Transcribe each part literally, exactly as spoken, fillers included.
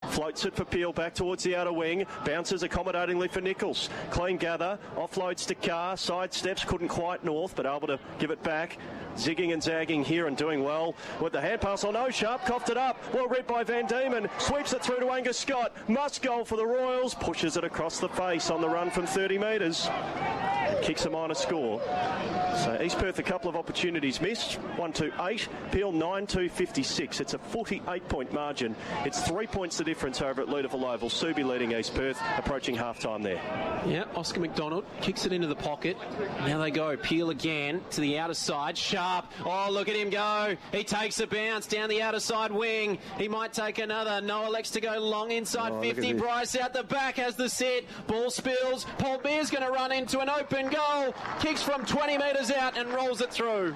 floats it for Peel back towards the outer wing, bounces accommodatingly for Nichols. Clean gather, offloads to Carr, side steps, couldn't quite north, but able to give it back. Zigging and zagging here and doing well with the hand pass. Oh no, Sharp coughed it up. Well read by Van Diemen. Sweeps it through to Angus Scott. Must goal for the Royals. Pushes it across the face on the run from thirty metres. And kicks a minor score. So East Perth a couple of opportunities missed. one two eight. Peel nine two fifty-six. It's a forty-eight point margin. It's three points the difference over at Leederville Oval. Subi leading East Perth, approaching half-time there. Yeah, Oscar McDonald kicks it into the pocket. Now they go. Peel again to the outer side. Sharp. Oh, look at him go. He takes a bounce down the outer side wing. He might take another. Noah elects to go long inside oh, fifty. Bryce out the back has the set. Ball spills. Paul Beer's going to run into an open goal. Kicks from twenty metres out and rolls it through.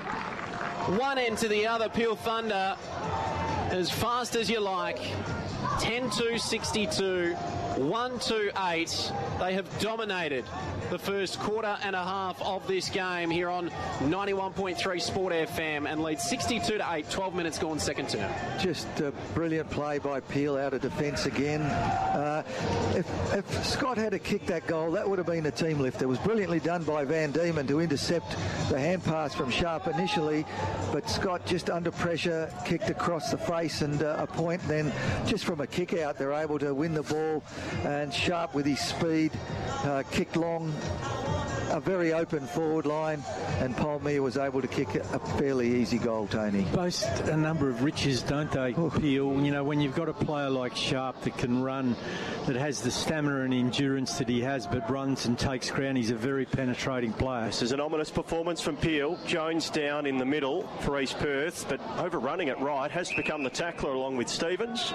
One end to the other. Peel Thunder as fast as you like. ten two sixty-two. one two eight. They have dominated the first quarter and a half of this game here on ninety-one point three Sport F M and lead sixty-two to eight, twelve minutes gone second term. Just a brilliant play by Peel out of defence again. Uh, if, if Scott had to kick that goal, that would have been a team lift. It was brilliantly done by Van Diemen to intercept the hand pass from Sharp initially, but Scott just under pressure kicked across the face and uh, a point. Then just from a kick out, they're able to win the ball, and Sharp with his speed uh, kicked long. A very open forward line, and Paul Mear was able to kick a fairly easy goal, Tony. Boast a number of riches, don't they, oh. Peel? You know, when you've got a player like Sharp that can run, that has the stamina and endurance that he has, but runs and takes ground, he's a very penetrating player. This is an ominous performance from Peel. Jones down in the middle for East Perth, but overrunning it right, has to become the tackler along with Stevens.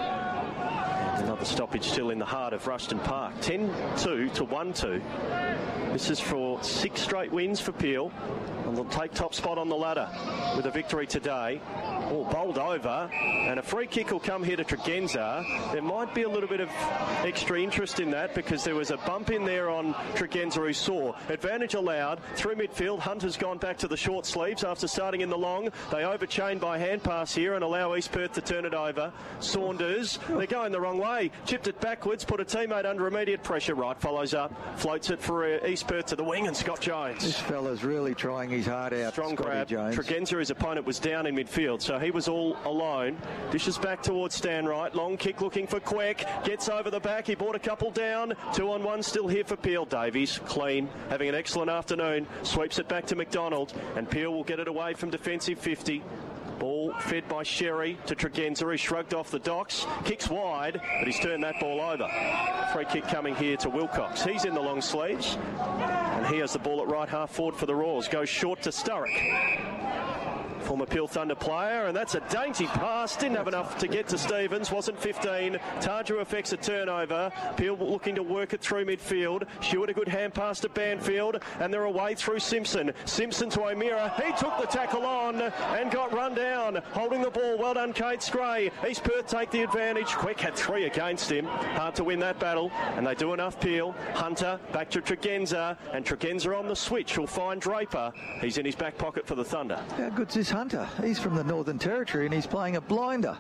Another stoppage still in the heart of Rushton Park. ten two to one two. This is for six straight wins for Peel, and they'll take top spot on the ladder with a victory today. Oh, bowled over, and a free kick will come here to Tregenza. There might be a little bit of extra interest in that because there was a bump in there on Tregenza who saw. Advantage allowed through midfield. Hunter's gone back to the short sleeves after starting in the long. They overchain by hand pass here and allow East Perth to turn it over. Saunders, they're going the wrong way. Chipped it backwards, put a teammate under immediate pressure. Right follows up, floats it for uh, East Perth to the wing, and Scott Jones. This fella's really trying his heart out. Strong Scotty grab. Jones. Tregenza, his opponent, was down in midfield, so he was all alone. Dishes back towards Stanwright. Long kick looking for Queck. Gets over the back. He brought a couple down. Two on one still here for Peel. Davies, clean, having an excellent afternoon. Sweeps it back to McDonald, and Peel will get it away from defensive fifty. Ball fed by Sherry to Tregenza. He shrugged off the docks. Kicks wide, but he's turned that ball over. Free kick coming here to Wilcox. He's in the long sleeves, and he has the ball at right half forward for the Royals. Goes short to Sturrock. Former Peel Thunder player, and that's a dainty pass. Didn't have enough to get to Stevens. Wasn't fifteen. Tarju affects a turnover. Peel looking to work it through midfield. Stewart a good hand pass to Banfield, and they're away through Simpson. Simpson to O'Meara. He took the tackle on and got run down. Holding the ball. Well done, Kate Scray. East Perth take the advantage. Quick had three against him. Hard to win that battle, and they do enough. Peel. Hunter back to Tregenza, and Tregenza on the switch will find Draper. He's in his back pocket for the Thunder. How good's this Hunter? He's from the Northern Territory and he's playing a blinder.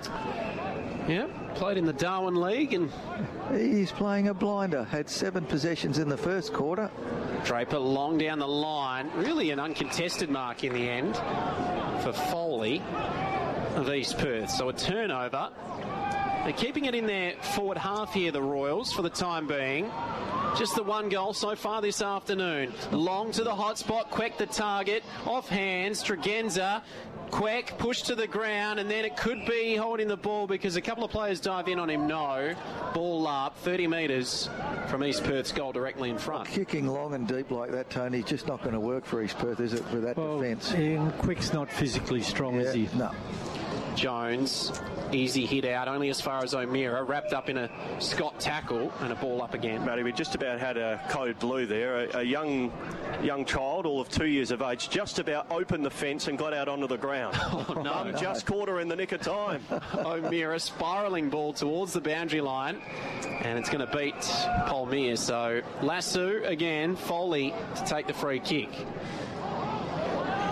Yeah, played in the Darwin League and he's playing a blinder. Had seven possessions in the first quarter. Draper long down the line. Really an uncontested mark in the end for Foley of East Perth. So a turnover. They're keeping it in their forward half here, the Royals, for the time being. Just the one goal so far this afternoon. Long to the hot spot. Queck the target. Off hands. Tregenza. Queck pushed to the ground, and then it could be holding the ball because a couple of players dive in on him. No. Ball up thirty metres from East Perth's goal directly in front. Kicking long and deep like that, Tony, just not going to work for East Perth, is it, with that well, defence? And Queck's not physically strong, yeah, is he? No. Jones, easy hit out, only as far as O'Meara, wrapped up in a Scott tackle and a ball up again. Matty, we just about had a code blue there. A, a young young child, all of two years of age, just about opened the fence and got out onto the ground. Oh, no. Mum just caught her in the nick of time. O'Meara, spiralling ball towards the boundary line, and it's going to beat Paul Mear. So Lassu again, Foley to take the free kick.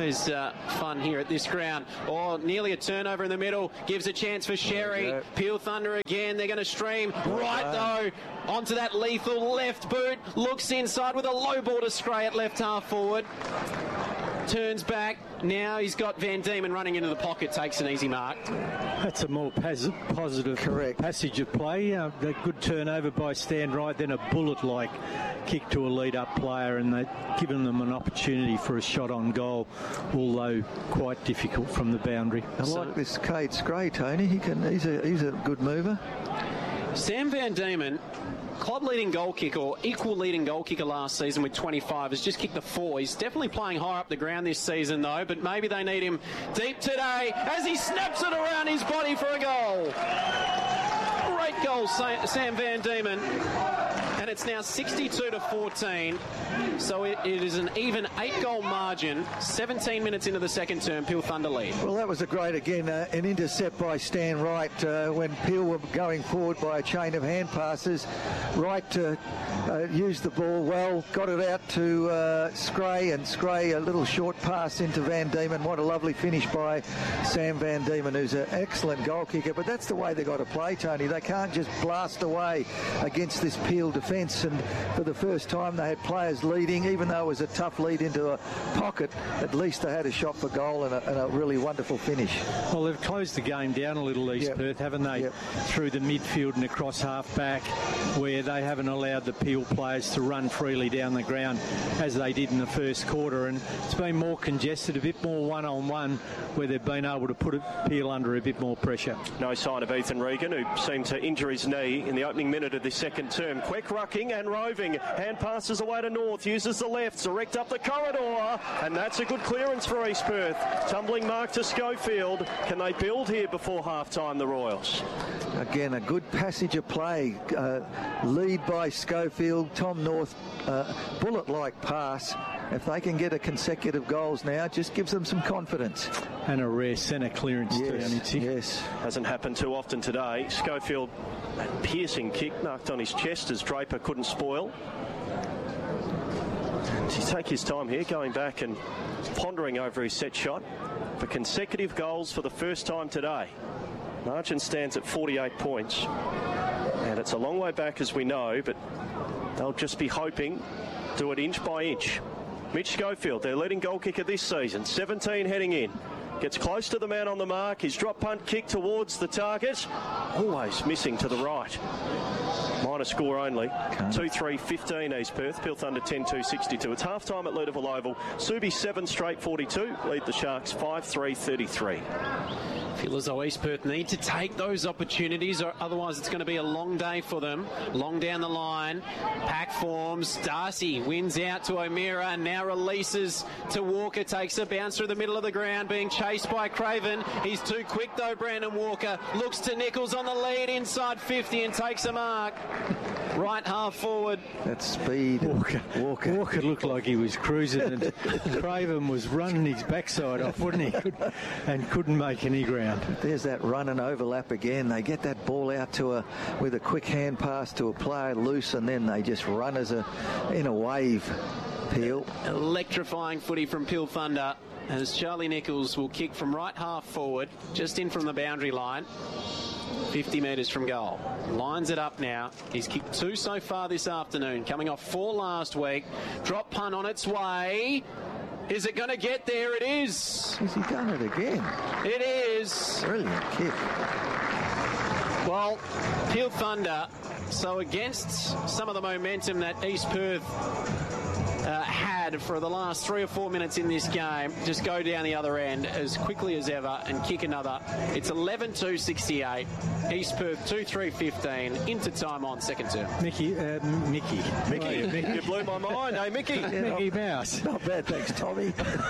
always uh, fun here at this ground. Oh, nearly a turnover in the middle. Gives a chance for Sherry. Peel Thunder again. They're going to stream right, though, onto that lethal left boot. Looks inside with a low ball to Scray at left half forward. Turns back. Now he's got Van Diemen running into the pocket. Takes an easy mark. That's a more pas- positive Correct. passage of play. Uh, a good turnover by Stan Wright, then a bullet-like kick to a lead-up player, and they've given them an opportunity for a shot on goal, although quite difficult from the boundary. I So- like this Cade Scray, Tony. He can. He's a he's a good mover. Sam Van Diemen, club leading goal kicker, or equal leading goal kicker last season with twenty-five, has just kicked the four. He's definitely playing higher up the ground this season, though, but maybe they need him deep today as he snaps it around his body for a goal. Great goal, Sam Van Diemen. And it's now sixty-two to fourteen, so it, it is an even eight-goal margin. seventeen minutes into the second term, Peel Thunder lead. Well, that was a great, again, uh, an intercept by Stan Wright uh, when Peel were going forward by a chain of hand passes. Wright uh, uh, used the ball well, got it out to uh, Scray, and Scray a little short pass into Van Diemen. What a lovely finish by Sam Van Diemen, who's an excellent goal kicker. But that's the way they've got to play, Tony. They can't just blast away against this Peel defence. And for the first time, they had players leading, even though it was a tough lead into a pocket. At least they had a shot for goal and a, and a really wonderful finish. Well, they've closed the game down a little, East Yep. Perth, haven't they? Yep. Through the midfield and across half-back, where they haven't allowed the Peel players to run freely down the ground as they did in the first quarter. And it's been more congested, a bit more one-on-one, where they've been able to put Peel under a bit more pressure. No sign of Ethan Regan, who seemed to injure his knee in the opening minute of this second term. Quick rucking and roving. Hand passes away to North, uses the left, direct up the corridor, and that's a good clearance for East Perth. Tumbling mark to Schofield. Can they build here before half-time, the Royals? Again, a good passage of play. Uh, lead by Schofield. Tom North, uh, bullet-like pass. If they can get a consecutive goals now, just gives them some confidence. And a rare centre clearance too, Yes, Anitsy. yes. Hasn't happened too often today. Schofield, a piercing kick knocked on his chest as Draper couldn't spoil. To take his time here, going back and pondering over his set shot for consecutive goals for the first time today. Margin stands at forty-eight points, and it's a long way back, as we know, but they'll just be hoping do it inch by inch. Mitch Schofield, their leading goal kicker this season, seventeen heading in. Gets close to the man on the mark. His drop punt kick towards the target. Always missing to the right. Minor score only. two three fifteen East Perth. Peel Thunder ten two sixty-two. It's half-time at Leederville Oval. Subi seven straight forty-two. Lead the Sharks five three thirty-three. Feel as though East Perth need to take those opportunities, or otherwise it's going to be a long day for them. Long down the line, pack forms. Darcy wins out to O'Meara and now releases to Walker. Takes a bounce through the middle of the ground, being chased by Craven. He's too quick though, Brandon Walker. Looks to Nichols on the lead inside fifty and takes a mark. Right half forward. That's speed. Walker. Walker. Walker looked like he was cruising, and Craven was running his backside off, wouldn't he? Could, and couldn't make any ground. There's that run and overlap again. They get that ball out to a with a quick hand pass to a player loose, and then they just run as a in a wave. Peel. Electrifying footy from Peel Thunder, as Charlie Nichols will kick from right half forward, just in from the boundary line. fifty metres from goal. Lines it up now. He's kicked two so far this afternoon, coming off four last week. Drop punt on its way. Is it going to get there? It is. Has he done it again? It is. Brilliant kick. Well, Peel Thunder, so against some of the momentum that East Perth uh, had for the last three or four minutes in this game, just go down the other end as quickly as ever and kick another. It's eleven two sixty-eight. East Perth two three fifteen into time on second term. Mickey, uh, Mickey. Mickey, Oh, yeah, you blew my mind, eh, Mickey? Mickey Mouse. Not bad, thanks, Tommy.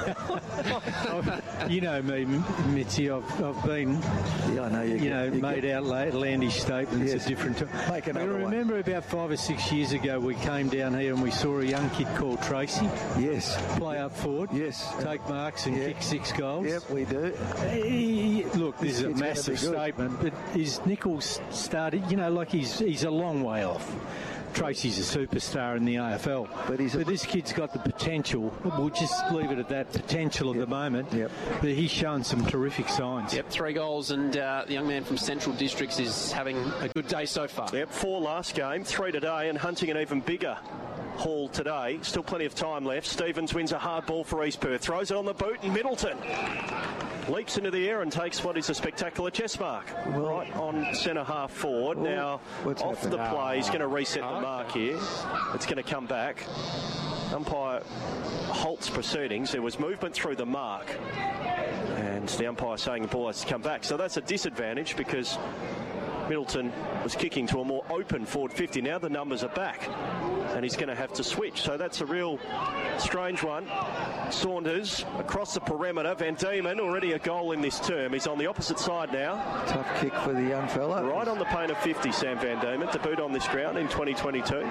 You know me, Mitzi. I've, I've been, Yeah, I know you. you get- know, you made get- outlandish statements Yes. at different times. Make I another one. remember about five or six years ago, we came down here and we saw a young kid called Tracy Yes. play up forward, Yes. take marks and Yeah. kick six goals. Yep, we do. He- look, this is a It's gonna massive be good. statement, but is Nichols started, you know, like he's he's a long way off Tracy's a superstar in the A F L. But, he's a... but this kid's got the potential. We'll just leave it at that potential at yep. the moment. Yep. But he's shown some terrific signs. Yep, three goals, and uh, the young man from Central Districts is having a good day so far. Yep, four last game, three today, and hunting an even bigger haul today. Still plenty of time left. Stevens wins a hard ball for East Perth. Throws it on the boot, and Middleton leaps into the air and takes what is a spectacular chest mark. Well, right on centre half forward. Well, now, off happened? the play, he's going to reset the mark here. It's going to come back. Umpire halts proceedings. There was movement through the mark. And the umpire saying the ball has to come back. So that's a disadvantage because Middleton was kicking to a more open forward fifty. Now the numbers are back and he's going to have to switch. So that's a real strange one. Saunders across the perimeter. Van Diemen, already a goal in this term. He's on the opposite side now. Tough kick for the young fella. Right on the paint of fifty, Sam Van Diemen, to boot on this ground in twenty twenty-two.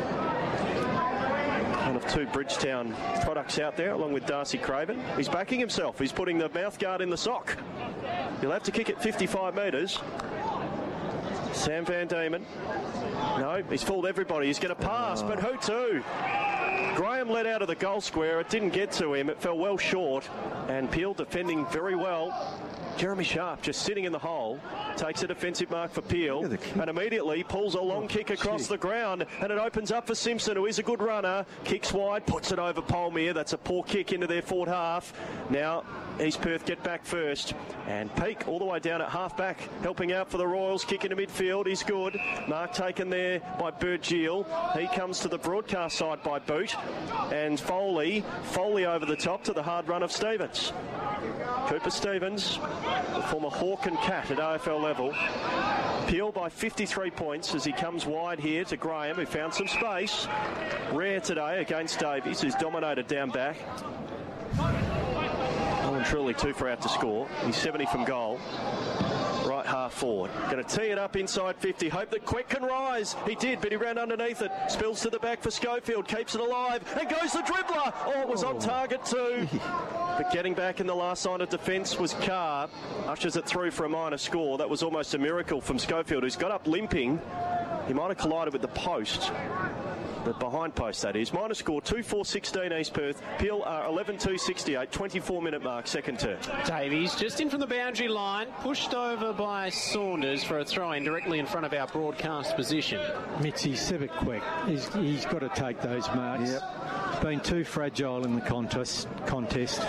One of two Bridgetown products out there, along with Darcy Craven. He's backing himself. He's putting the mouth guard in the sock. He'll have to kick it fifty-five metres. Sam Van Diemen. No, he's fooled everybody. He's going to pass, oh. but who to? Graham led out of the goal square. It didn't get to him. It fell well short. And Peel defending very well. Jeremy Sharp just sitting in the hole, takes a defensive mark for Peel, and immediately pulls a long oh, kick across gee. the ground, and it opens up for Simpson, who is a good runner, kicks wide, puts it over Palmier. That's a poor kick into their forward half. Now East Perth get back first, and Peake all the way down at half back, helping out for the Royals, kick into midfield. He's good. Mark taken there by Burgeel. He comes to the broadcast side by Boot, and Foley, Foley over the top to the hard run of Stevens. Cooper Stevens, the former Hawk and Cat at A F L level. Peel by fifty-three points as he comes wide here to Graham, who found some space. Rare today against Davies, who's dominated down back. Well and truly two for out to score. He's seventy from goal. Right half forward. Going to tee it up inside fifty. Hope that Quick can rise. He did, but he ran underneath it. Spills to the back for Schofield. Keeps it alive. And goes the dribbler. Oh, it was oh. on target too. But getting back in the last line of defence was Carr. Ushers it through for a minor score. That was almost a miracle from Schofield, who's got up limping. He might have collided with the post. The behind post, that is. Minor score, two four sixteen East Perth. Peel are eleven two sixty-eight, twenty-four minute mark, second term. Davies just in from the boundary line, pushed over by Saunders for a throw-in directly in front of our broadcast position. Mitzi Sebekwek, he's, he's got to take those marks. Yep. Been too fragile in the contest. contest.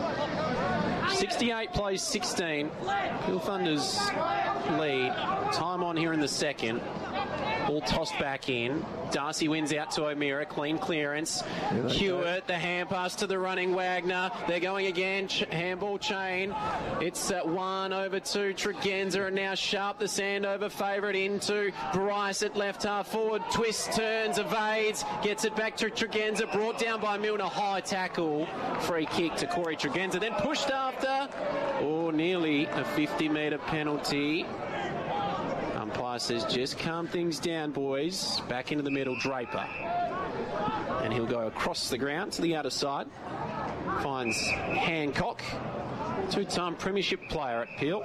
sixty-eight plays sixteen. Peel Thunder's lead. Time on here in the second. Ball tossed back in. Darcy wins out to O'Meara. Clean clearance. Yeah, Hewitt, the hand pass to the running Wagner. They're going again. Ch- handball chain. It's at one over two. Tregenza, and now Sharp, the Sandover favourite, into Bryce at left half forward. Twist, turns, evades. Gets it back to Tregenza. Brought down by Milner. High tackle. Free kick to Corey Tregenza. Then pushed after. Oh, nearly a fifty metre penalty. Umpire says, just calm things down, boys. Back into the middle, Draper. And he'll go across the ground to the outer side. Finds Hancock, two-time premiership player at Peel.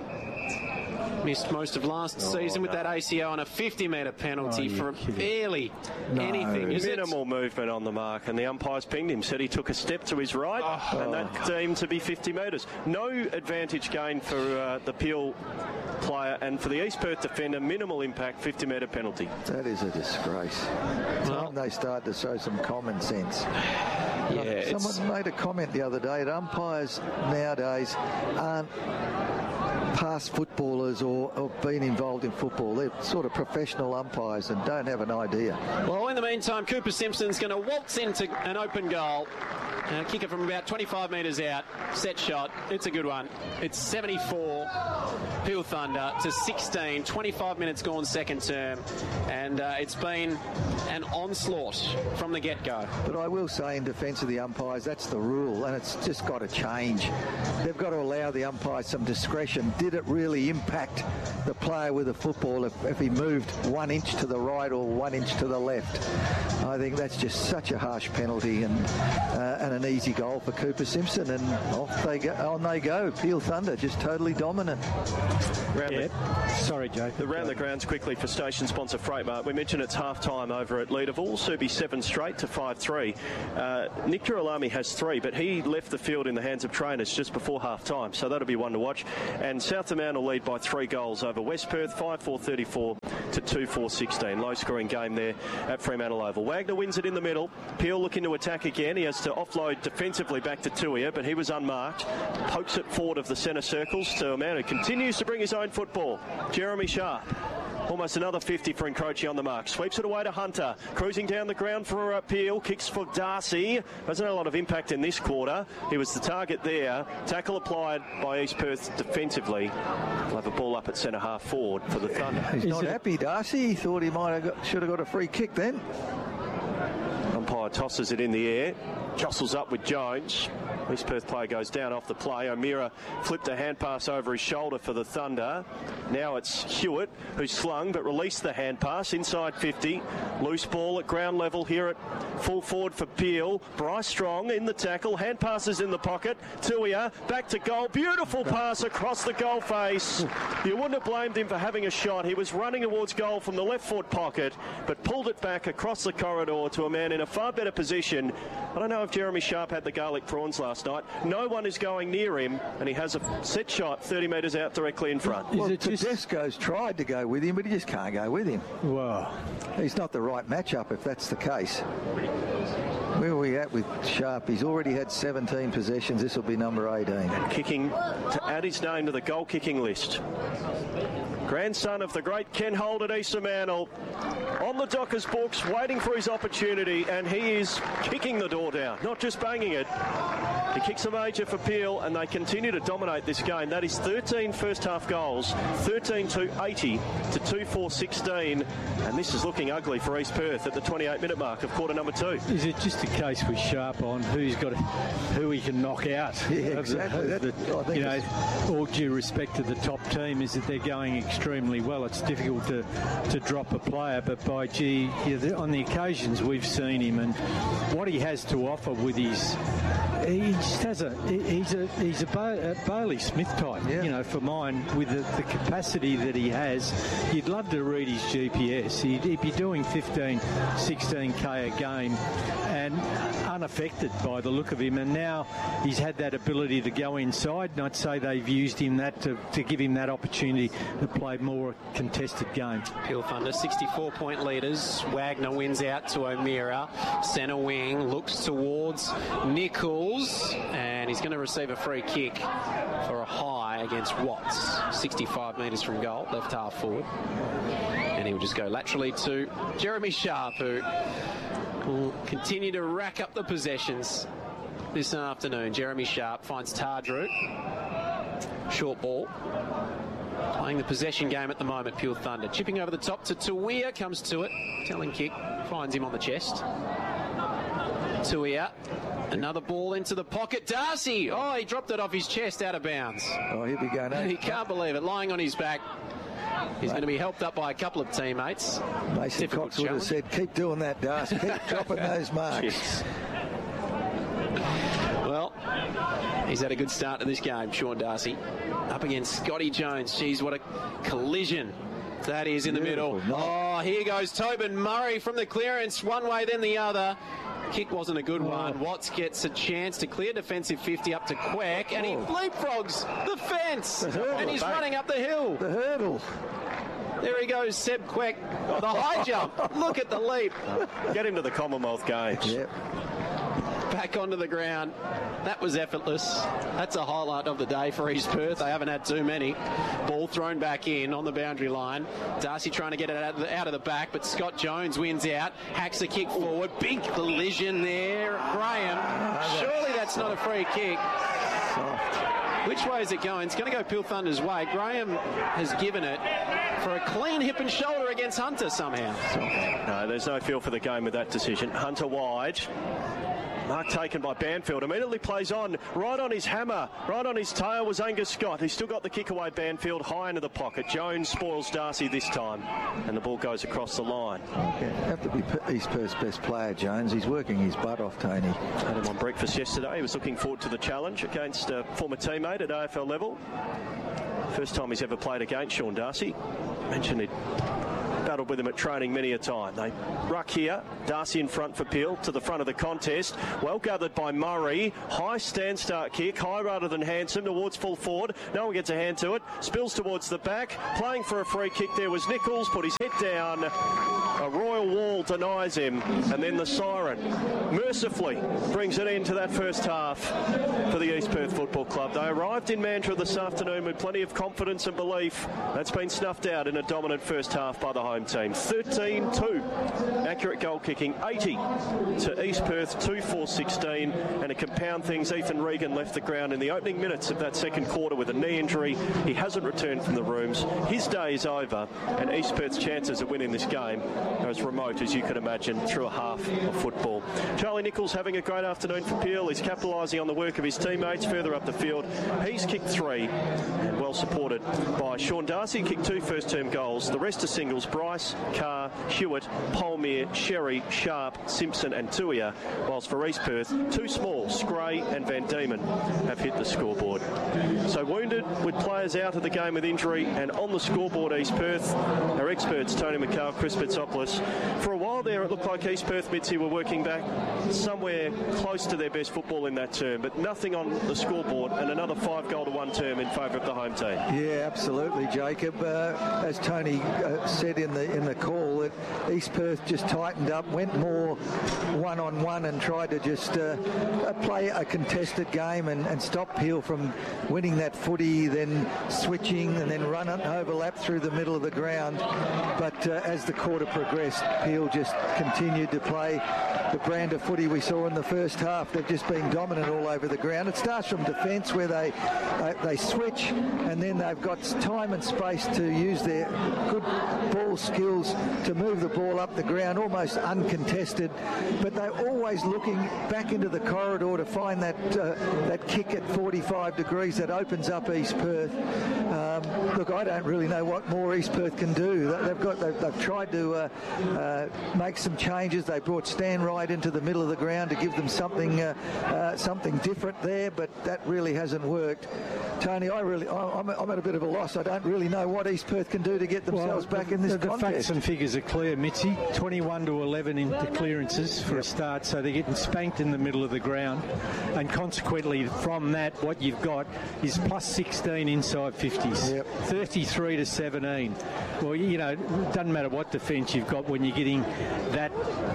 Missed most of last oh, season with no. that A C O on a fifty metre penalty oh, for barely no. anything. Is Minimal it? movement on the mark, and the umpires pinged him. Said he took a step to his right, oh. and that deemed to be fifty metres. No advantage gained for uh, the Peel player, and for the East Perth defender, minimal impact, fifty metre penalty. That is a disgrace. Well, time they start to show some common sense. Yeah, Someone made a comment the other day that umpires nowadays aren't past footballers or, or been involved in football. They're sort of professional umpires and don't have an idea. Well, in the meantime, Cooper Simpson's going to waltz into an open goal. Uh, kick it from about twenty-five metres out. Set shot. It's a good one. It's seventy-four Peel Thunder to sixteen. twenty-five minutes gone second term. And uh, it's been an onslaught from the get-go. But I will say in defence of the umpires, that's the rule, and it's just got to change. They've got to allow the umpires some discretion. Did it really impact the player with the football if, if he moved one inch to the right or one inch to the left? I think that's just such a harsh penalty, and uh, and an easy goal for Cooper Simpson, and off they go. On they go. Peel Thunder just totally dominant. Round Yep. the, Sorry, Joe. the round the grounds quickly for station sponsor Freightmart. We mentioned it's half-time over at Leederville. Subi seven straight to five three. Uh, Nick Girolami has three, but he left the field in the hands of trainers just before half-time, so that'll be one to watch. And South Amount will lead by three goals over West Perth, five four thirty-four to two four sixteen. Low-scoring game there at Fremantle Oval. Wagner wins it in the middle. Peel looking to attack again. He has to offload defensively back to Tuia, but he was unmarked. Pokes it forward of the centre circles to a man who continues to bring his own football. Jeremy Sharp. Almost another fifty for encroaching on the mark. Sweeps it away to Hunter. Cruising down the ground for uh, Peel. Kicks for Darcy. Hasn't had a lot of impact in this quarter. He was the target there. Tackle applied by East Perth defensively. We'll have a ball up at centre half forward for the Thunder. He's Is not it- happy, Darcy. He thought he might have got, should have got a free kick then. Umpire tosses it in the air. Jostles up with Jones. East Perth player goes down off the play. O'Meara flipped a hand pass over his shoulder for the Thunder. Now it's Hewitt who's slung but released the hand pass inside fifty. Loose ball at ground level here at full forward for Peel. Bryce Strong in the tackle. Hand passes in the pocket. Tuia back to goal. Beautiful pass across the goal face. You wouldn't have blamed him for having a shot. He was running towards goal from the left foot pocket but pulled it back across the corridor to a man in a far better position. I don't know if Jeremy Sharp had the garlic prawns last night. No one is going near him, and he has a set shot thirty metres out directly in front. Is Well, it just- Tedesco's tried to go with him, but he just can't go with him. Well, He's not the right matchup if that's the case. Where are we at with Sharp? He's already had seventeen possessions. This will be number eighteen. Kicking to add his name to the goal kicking list. Grandson of the great Ken Holt at East Fremantle. On the Dockers books, waiting for his opportunity, and he is kicking the door down, not just banging it. He kicks a major for Peel, and they continue to dominate this game. That is thirteen first-half goals, thirteen to eighty to two four sixteen, and this is looking ugly for East Perth at the twenty-eight minute mark of quarter number two. is it just a case with Sharp on who's got, who he can knock out? Yeah, Of the- exactly. of That- the- I think you know, it's- all due respect to the top team, is that they're going extremely well. It's difficult to, to drop a player, but by gee, yeah, the- on the occasions we've seen him and what he has to offer with his, he just has a, he- he's a he's a, ba- a Bailey Smith type. Yeah. You know, for mine, with the, the capacity that he has, you'd love to read his G P S. He'd, he'd be doing fifteen, sixteen K a game and unaffected by the look of him. And now he's had that ability to go inside, and I'd say they've used him that to, to give him that opportunity to play more contested game. Peel Thunder, sixty-four point leaders. Wagner wins out to O'Meara. Centre wing looks towards Nichols, and he's going to receive a free kick for a high against Watts. sixty-five metres from goal, left half forward. And he will just go laterally to Jeremy Sharp, who will continue to rack up the possessions this afternoon. Jeremy Sharp finds Tardrew. Short ball. Playing the possession game at the moment, Peel Thunder. Chipping over the top to Tuia, comes to it. Telling kick, finds him on the chest. Tuia, another ball into the pocket. Darcy, oh, he dropped it off his chest out of bounds. Oh, he'll be going He out. can't believe it, lying on his back. He's going to be helped up by a couple of teammates. Mason Difficult Cox would have challenge. said, keep doing that, Darcy. Keep dropping those marks. Jeez. Well, he's had a good start to this game, Sean Darcy. Up against Scotty Jones. Geez, what a collision that is in the Beautiful. middle. Oh, here goes Tobin Murray from the clearance, one way then the other. Kick wasn't a good one. Watts gets a chance to clear defensive fifty up to Quack, and he leapfrogs the fence, and he's running up the hill. The hurdle. There he goes, Seb Quack, the high jump. Look at the leap. Get him to the Commonwealth Games. Yep. Back onto the ground. That was effortless. That's a highlight of the day for East Perth. They haven't had too many. Ball thrown back in on the boundary line. Darcy trying to get it out of the, out of the back, but Scott Jones wins out. Hacks a kick forward. Big collision there. Graham. Surely that's not a free kick. Which way is it going? It's going to go Peel Thunder's way. Graham has given it for a clean hip and shoulder against Hunter somehow. No, there's no feel for the game with that decision. Hunter wide. Mark taken by Banfield. Immediately plays on. Right on his hammer. Right on his tail was Angus Scott. He's still got the kick away. Banfield high into the pocket. Jones spoils Darcy this time. And the ball goes across the line. Okay. Have to be P- East Perth's best player, Jones. He's working his butt off, Tony. Had him on breakfast yesterday. He was looking forward to the challenge against a former teammate at A F L level. First time he's ever played against Sean Darcy. Mentioned he'd battled with him at training many a time. They ruck here. Darcy in front for Peel to the front of the contest. Well gathered by Murray. High stand-start kick. High rather than handsome towards full forward. No one gets a hand to it. Spills towards the back. Playing for a free kick there was Nichols. Put his head down. A royal wall denies him. And then the siren mercifully brings an end to that first half for the East Perth Football Club. They arrived in Mantra this afternoon with plenty of confidence and belief. That's been snuffed out in a dominant first half by the home team. thirteen two. Accurate goal kicking, eighty to East Perth, two four sixteen. And to compound things, Ethan Regan left the ground in the opening minutes of that second quarter with a knee injury. He hasn't returned from the rooms. His day is over, and East Perth's chances of winning this game are as remote as you could imagine through a half of football. Charlie Nichols having a great afternoon for Peel. He's capitalising on the work of his teammates further up the field. He's kicked three, and well supported by Sean Darcy. Kicked two first-term goals. The rest are singles. Bryce, Carr, Hewitt, Polmere, Sherry, Sharp, Simpson and Tuia, whilst for East Perth, two small, Scray and Van Diemen have hit the scoreboard. So wounded with players out of the game with injury and on the scoreboard East Perth, our experts Tony McCall, Chris Bitsopoulos. For a while there it looked like East Perth Mitzi were working back somewhere close to their best football in that term, but nothing on the scoreboard and another five goal to one term in favour of the home team. Yeah, absolutely, Jacob. Uh, as Tony uh, said in the in the call, that East Perth just tightened up, went more one-on-one and tried to just uh, play a contested game and, and stop Peel from winning that footy, then switching and then run and overlap through the middle of the ground. But uh, as the quarter progressed, Peel just continued to play the brand of footy we saw in the first half. They've just been dominant all over the ground. It starts from defence where they uh, they switch, and then they've got time and space to use their good ball skills to move the ball up the ground, almost uncontested. But they're always looking back into the corridor to find that uh, that kick at forty-five degrees that opens up East Perth. Um, look, I don't really know what more East Perth can do. They've got they've, they've tried to uh, uh, make some changes. They brought Stan Wright into the middle of the ground to give them something uh, uh, something different there, but that really hasn't worked. Tony, I really, I'm, I'm at a bit of a loss. I don't really know what East Perth can do to get themselves well, back the, in this the, contest. The facts and figures are clear, Mitzi. twenty-one to eleven into clearances for a start, so they're getting spanked in the middle of the ground, and consequently from that, what you've got is plus sixteen inside fifties, yep. thirty-three to seventeen. Well, you know, it doesn't matter what defence you've got when you're getting that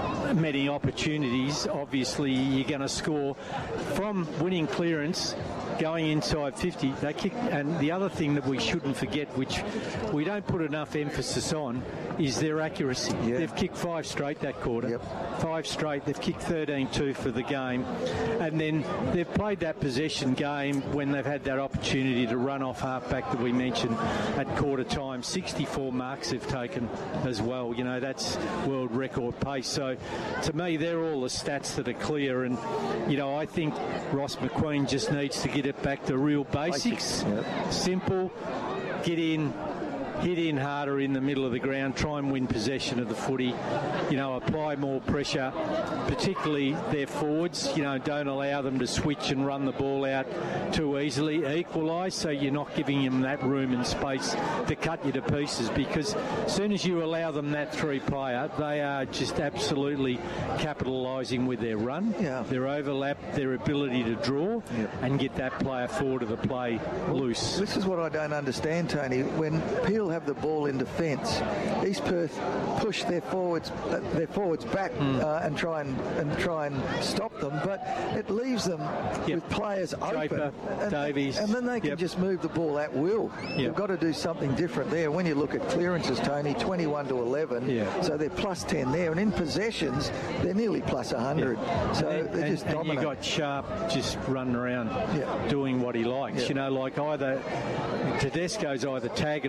many opportunities. Obviously, you're going to score from winning clearance. Going inside fifty, they kick, and the other thing that we shouldn't forget, which we don't put enough emphasis on, is their accuracy. Yeah. They've kicked five straight that quarter. Yep. Five straight. They've kicked thirteen two for the game, and then they've played that possession game when they've had that opportunity to run off halfback that we mentioned at quarter time. sixty-four marks they've taken as well. You know, that's world record pace. So to me, they're all the stats that are clear, and you know, I think Ross McQueen just needs to get it back to real basics. Yep. Simple, get in, hit in harder in the middle of the ground, try and win possession of the footy, you know, apply more pressure, particularly their forwards, you know, don't allow them to switch and run the ball out too easily, equalise, so you're not giving them that room and space to cut you to pieces, because as soon as you allow them that three player, they are just absolutely capitalising with their run, yeah. their overlap, their ability to draw, yep. and get that player forward of the play loose. This is what I don't understand, Tony. When Peel have the ball in defence, East Perth push their forwards uh, their forwards back mm. uh, and try and and try and stop them, but it leaves them yep. with players Draper, open, and, Davies, and then they can yep. just move the ball at will. Yep. You've got to do something different there. When you look at clearances, Tony, twenty-one to eleven, yeah. so they're plus ten there, and in possessions they're nearly plus one hundred. Yep. So and, they're and, just and dominant. You got Sharp just running around yep. doing what he likes. Yep. You know, like either Tedesco's either tagging him or he's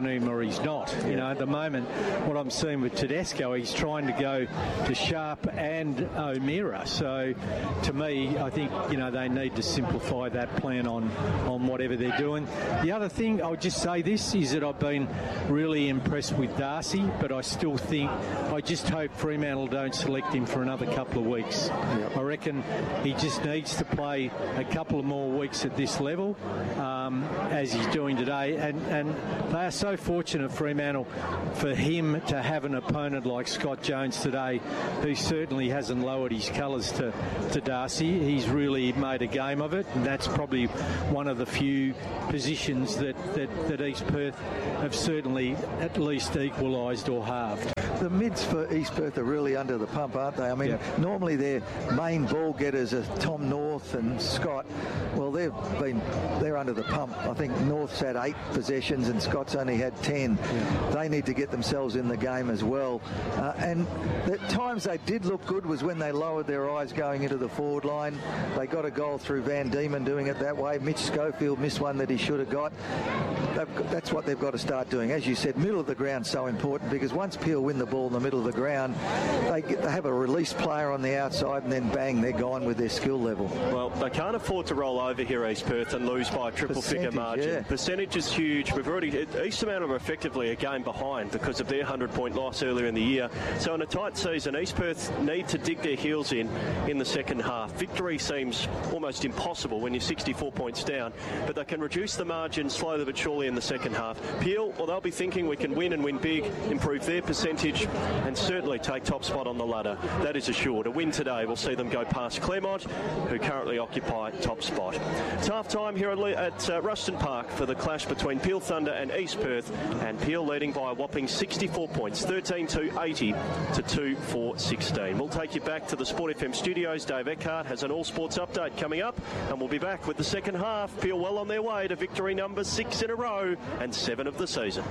he's not. You know, at the moment, what I'm seeing with Tedesco, he's trying to go to Sharp and O'Meara. So, to me, I think, you know, they need to simplify that plan on, on whatever they're doing. The other thing, I'll just say this, is that I've been really impressed with Darcy, but I still think, I just hope Fremantle don't select him for another couple of weeks. Yep. I reckon he just needs to play a couple of more weeks at this level, um, as he's doing today. And, and they are so fortunate, Fremantle, for him to have an opponent like Scott Jones today, who certainly hasn't lowered his colours to, to Darcy. He's really made a game of it, and that's probably one of the few positions that, that, that East Perth have certainly at least equalised or halved. The mids for East Perth are really under the pump, aren't they? I mean, yep. Normally their main ball getters are Tom North and Scott. Well, they've been they're under the pump. I think North's had eight possessions and Scott's only had ten. Yeah. They need to get themselves in the game as well. Uh, and the times they did look good was when they lowered their eyes going into the forward line. They got a goal through Van Diemen doing it that way. Mitch Schofield missed one that he should have got. Got. That's what they've got to start doing. As you said, middle of the ground so important, because once Peel win the ball in the middle of the ground, they, get, they have a release player on the outside, and then bang, they're gone with their skill level. Well, they can't afford to roll over here, East Perth, and lose by a triple figure margin. Yeah. Percentage is huge. We've already East Fremantle are effectively a game behind because of their hundred point loss earlier in the year. So in a tight season, East Perth need to dig their heels in in the second half. Victory seems almost impossible when you're sixty-four points down, but they can reduce the margin slowly but surely in the second half. Peel, well, they'll be thinking we can win and win big, improve their percentage, and certainly take top spot on the ladder. That is assured. A win today will see them go past Claremont, who currently occupy top spot. It's half time here at uh, Ruston Park for the clash between Peel Thunder and East Perth, and Peel leading by a whopping sixty-four points, thirteen two eighty to two four sixteen. We'll take you back to the Sport F M studios. Dave Eckhart has an all sports update coming up, and we'll be back with the second half. Peel well on their way to victory number six in a row and seven of the season.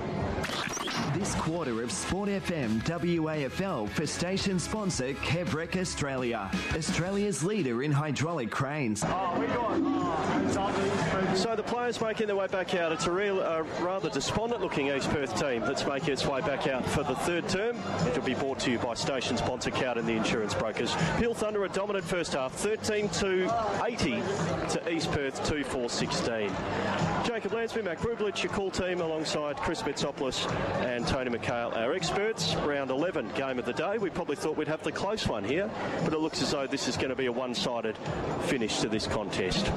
This quarter of Sport F M W A F L for station sponsor Kevrec Australia, Australia's leader in hydraulic cranes. Oh, we got, oh, so the players making their way back out. It's a real, uh, rather despondent-looking East Perth team that's making its way back out for the third term. It'll be brought to you by station sponsor Cowden, the insurance brokers. Peel Thunder a dominant first half, thirteen two eighty to East Perth two four sixteen. Jacob Lansby, Matt Grublich, your call team, alongside Chris Bitsopoulos and Tony McHale, our experts. Round eleven, game of the day. We probably thought we'd have the close one here, but it looks as though this is going to be a one-sided finish to this contest.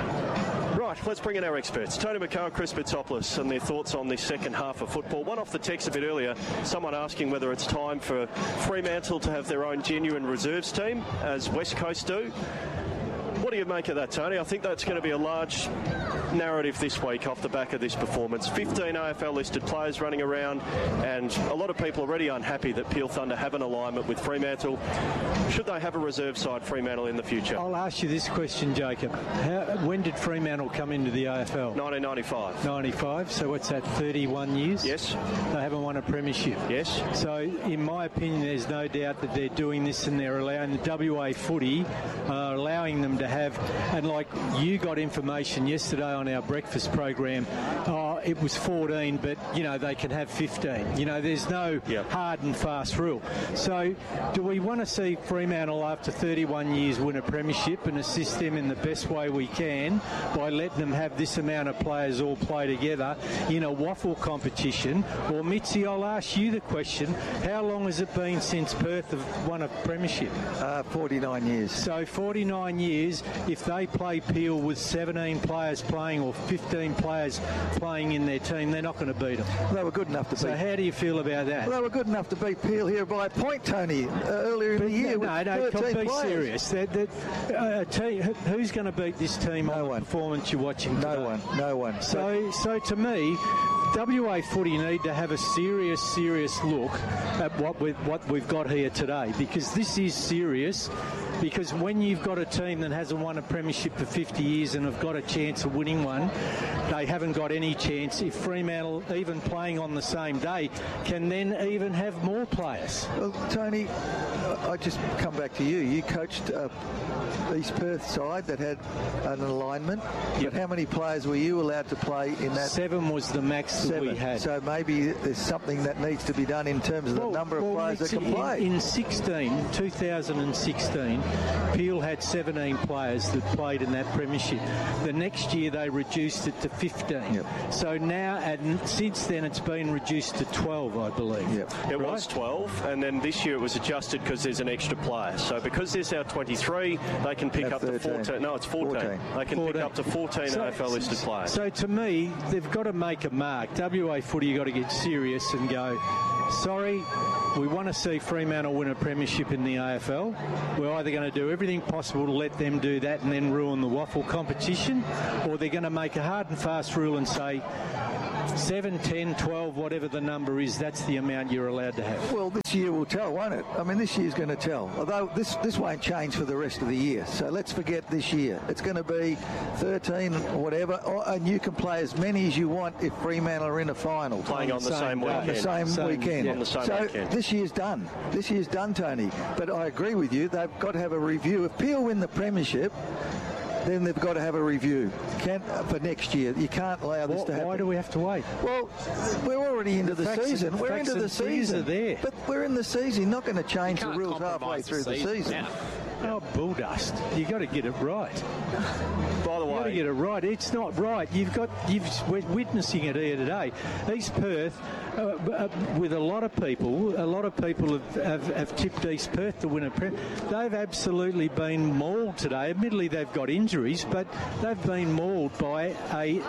Right, let's bring in our experts. Tony McHale, Chris Bitsopoulos, and their thoughts on this second half of football. One off the text a bit earlier, someone asking whether it's time for Fremantle to have their own genuine reserves team, as West Coast do. What do you make of that, Tony? I think that's going to be a large narrative this week off the back of this performance. fifteen A F L listed players running around, and a lot of people already unhappy that Peel Thunder have an alignment with Fremantle. Should they have a reserve side, Fremantle, in the future? I'll ask you this question, Jacob. How, when did Fremantle come into the A F L? nineteen ninety-five. ninety-five, so what's that, thirty-one years? Yes. They haven't won a premiership. Yes. So, in my opinion, there's no doubt that they're doing this, and they're allowing the W A footy, uh, allowing them to have, and like you got information yesterday on our breakfast program, oh, it was fourteen, but, you know, they can have fifteen. You know, there's no yep. hard and fast rule. So, do we want to see Fremantle after thirty-one years win a premiership and assist them in the best way we can by letting them have this amount of players all play together in a waffle competition? Or, Mitzi, I'll ask you the question, how long has it been since Perth have won a premiership? Uh, forty-nine years. So, forty-nine years, if they play Peel with seventeen players playing or fifteen players playing in their team, they're not going to beat them. They were good enough to so beat. So how do you feel about that? Well, they were good enough to beat Peel here by a point, Tony, uh, earlier in but the year. No, with no, thirteen be players. serious. They're, they're, uh, team, who's going to beat this team no on one. the performance you're watching No today? one, no one. So, so to me, W A footy need to have a serious, serious look at what we've, what we've got here today, because this is serious. Because when you've got a team that hasn't won a premiership for fifty years and have got a chance of winning one, they haven't got any chance if Fremantle, even playing on the same day, can then even have more players. Well, Tony, I just come back to you. You coached uh, East Perth side that had an alignment. Yep. But how many players were you allowed to play in that? Seven was the max Seven. we had. So maybe there's something that needs to be done in terms of the Well, number of well, players that can in, play. In sixteen, two thousand sixteen, Peel had seventeen players that played in that premiership. The next year they reduced it to fifteen. Yep. So now, and since then, it's been reduced to twelve, I believe. Yep. It Right? was twelve, and then this year it was adjusted because there's an extra player. So because there's now twenty-three, they can pick At up to thirteen. fourteen. No, it's fourteen. fourteen. They can fourteen. pick up to fourteen So- A F L listed players. So to me, they've got to make a mark. W A footy, you've got to get serious and go, sorry, we want to see Fremantle win a premiership in the A F L. We're either going to do everything possible to let them do that and then ruin the waffle competition, or they're going to make a hard and fast rule and say seven, ten, twelve, whatever the number is, that's the amount you're allowed to have. Well, this year will tell, won't it? I mean, this year's going to tell. Although this this won't change for the rest of the year. So let's forget this year. It's going to be thirteen or whatever, or, and you can play as many as you want if Fremantle are in a final. Playing on the same day. On the weekend. same, Same- weekend. yeah. On the same so weekend. this year's done. This year's done, Tony. But I agree with you. They've got to have a review. If Peel win the premiership, then they've got to have a review. Can, for next year. You can't allow this Why, to happen. why do we have to wait? Well, we're already into the, The facts- season. the We're facts into the and figures season. are there. But we're in the season. You're not going to change the Can't rules halfway compromise through the season. now. Oh, bull dust. You got to get it right. By the You've got to way, get it right. It's not right. You've got. You've. We're witnessing it here today. East Perth, uh, uh, with a lot of people, a lot of people have, have, have tipped East Perth to win a prem. They've absolutely been mauled today. Admittedly, they've got injuries, but they've been mauled by a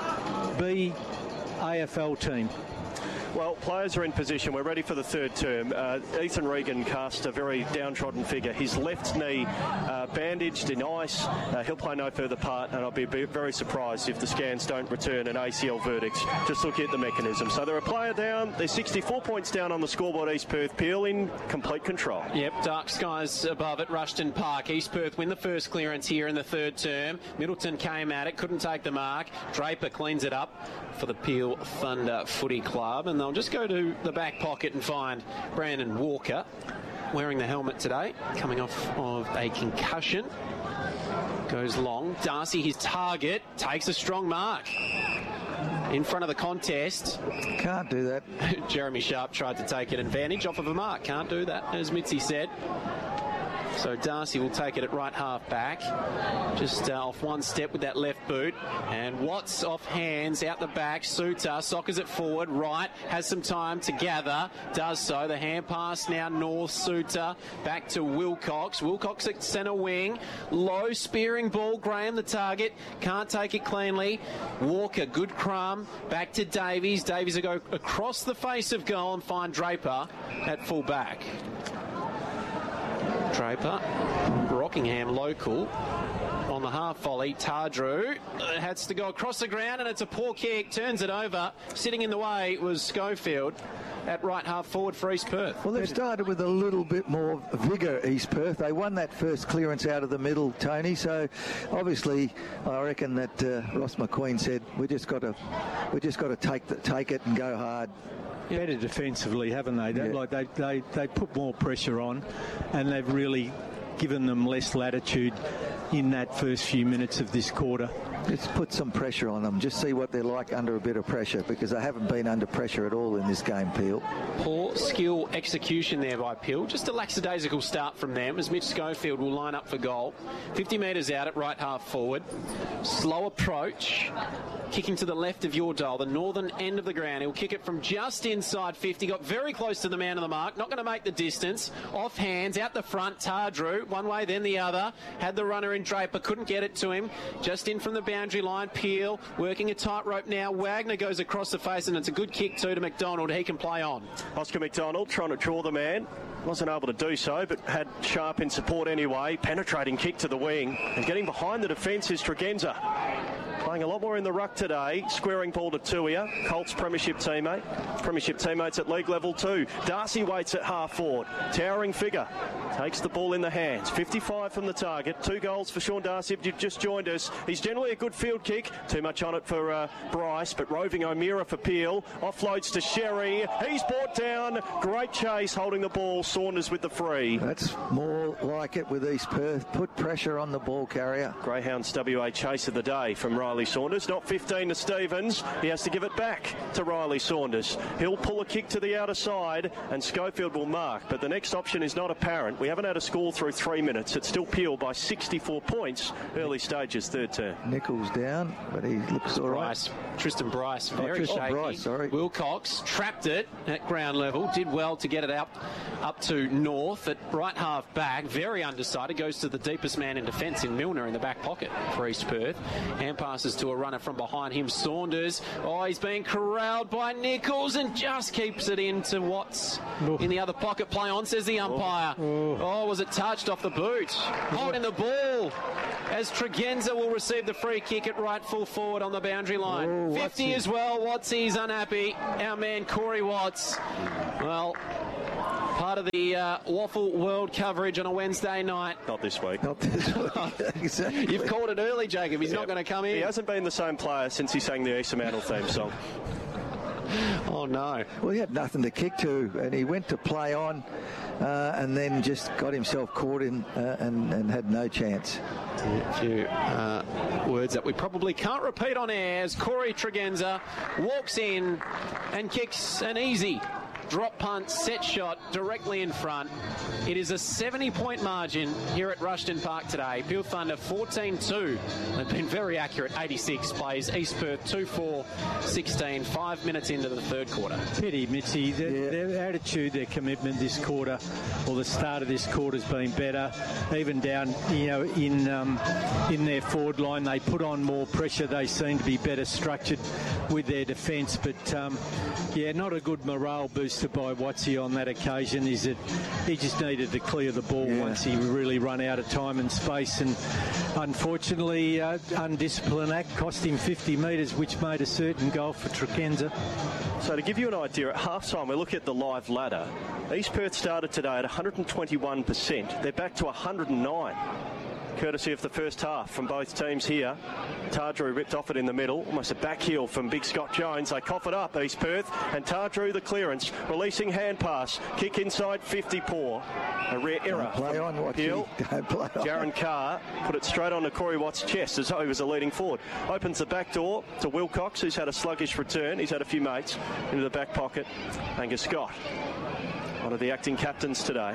B A F L team. well, players are in position. We're ready for the third term. Uh, Ethan Regan cast a very downtrodden figure. His left knee uh, bandaged in ice. Uh, he'll play no further part, and I'll be very surprised if the scans don't return an A C L verdict. Just looking at the mechanism. So they're a player down. They're sixty-four points down on the scoreboard. East Perth. Peel in complete control. Yep, dark skies above at Rushton Park. East Perth win the first clearance here in the third term. Middleton came at it, couldn't take the mark. Draper cleans it up for the Peel Thunder Footy Club, and they'll just go to the back pocket and find Brandon Walker wearing the helmet today, coming off of a concussion. Goes long. Darcy, his target, takes a strong mark. In front of the contest, Can't do that. Jeremy Sharp tried to take an advantage off of a mark. Can't do that, as Mitzi said. So Darcy will take it at right half back. Just uh, off one step with that left boot. And Watts off hands out the back. Suter soccers it forward. Right has some time to gather. Does so. The hand pass now north. Suter back to Wilcox. Wilcox at centre wing. Low spearing ball. Graham the target. Can't take it cleanly. Walker, good crumb. Back to Davies. Davies will go across the face of goal and find Draper at full back. Draper, Rockingham local, on the half volley. Tardrew uh, has to go across the ground, and it's a poor kick. Turns it over. Sitting in the way was Schofield at right half forward for East Perth. Well, they've started with a little bit more vigour, East Perth. They won that first clearance out of the middle, Tony. So, obviously, I reckon that uh, Ross McQueen said we just got to, we just got to take the, take it and go hard. Better defensively, haven't they? They, Yeah. Like they, they, they put more pressure on, and they've really given them less latitude in that first few minutes of this quarter. Let's put some pressure on them. Just see what they're like under a bit of pressure, because they haven't been under pressure at all in this game, Peel. Poor skill execution there by Peel. Just a lackadaisical start from them as Mitch Schofield will line up for goal. fifty metres out at right half forward. Slow approach. Kicking to the left of your dial, the northern end of the ground. He'll kick it from just inside fifty. Got very close to the man of the mark. Not going to make the distance. Off hands, out the front. Tardrew, one way then the other. Had the runner in Draper. Couldn't get it to him. Just in from the boundary line. Peel working a tightrope now. Wagner goes across the face, and it's a good kick too to McDonald. He can play on. Oscar McDonald trying to draw the man. Wasn't able to do so, but had Sharp in support anyway. Penetrating kick to the wing. And getting behind the defence is Tregenza. Playing a lot more in the ruck today. Squaring ball to Tuia. Colts premiership teammate. Premiership teammates at league level too. Darcy waits at half forward. Towering figure. Takes the ball in the hands. fifty-five from the target. Two goals for Sean Darcy if you've just joined us. He's generally a good field kick. Too much on it for uh, Bryce, but roving O'Meara for Peel. Offloads to Sherry. He's brought down. Great chase holding the ball. Saunders with the free. That's more like it with East Perth. Put pressure on the ball carrier. Greyhounds W A chase of the day from Ryan Riley Saunders, not fifteen to Stevens. He has to give it back to Riley Saunders. He'll pull a kick to the outer side and Schofield will mark, but the next option is not apparent. We haven't had a score through three minutes. It's still Peel by sixty-four points, early stages, third term. Nichols down, but he looks all right. Bryce, Tristan Bryce, very oh, Tristan shaky. Bryce, sorry. Wilcox trapped it at ground level, did well to get it up up to North at right half back, very undecided, goes to the deepest man in defence in Milner in the back pocket for East Perth. Hand passes to a runner from behind him, Saunders. Oh, he's being corralled by Nichols and just keeps it into Watts oh. in the other pocket. Play on, says the umpire. Oh, oh was it touched off the boot? Holding the ball as Tregenza will receive the free kick at right full forward on the boundary line. Oh, fifty Wattsy. as well. Wattsy's unhappy. Our man Corey Watts. Well, part of the uh, Waffle World coverage on a Wednesday night. Not this week. Not this week. Exactly. You've called it early, Jacob. He's yeah. not going to come in. He hasn't been the same player since he sang the Easter Mantle theme song. Oh, no. Well, he had nothing to kick to, and he went to play on uh, and then just got himself caught in uh, and, and had no chance. A few uh, words that we probably can't repeat on air as Corey Tregenza walks in and kicks an easy drop punt, set shot directly in front. It is a seventy-point margin here at Rushton Park today. Peel Thunder fourteen two. They've been very accurate. eighty-six plays. East Perth two four sixteen. Five minutes into the third quarter. Pity, Mitzi. Their, Yeah. their attitude, their commitment this quarter, or the start of this quarter, has been better. Even down, you know, in um, in their forward line, they put on more pressure. They seem to be better structured with their defence. But um, yeah, not a good morale booster by Watsy on that occasion. Is that he just needed to clear the ball Yeah. once he really run out of time and space, and unfortunately, uh, undisciplined act cost him fifty metres, which made a certain goal for Tregenza. So to give you an idea, at half-time, we look at the live ladder. East Perth started today at one hundred twenty-one percent. They're back to one hundred nine. Courtesy of the first half from both teams here. Tardrew ripped off it in the middle. Almost a back heel from Big Scott Jones. They cough it up, East Perth. And Tardrew the clearance. Releasing hand pass. Kick inside fifty poor. A rare error. Don't play on, Watsy. Peel. Don't play on. Jaron Carr put it straight onto Corey Watts' chest as though he was a leading forward. Opens the back door to Wilcox, who's had a sluggish return. He's had a few mates into the back pocket. Angus Scott, one of the acting captains today.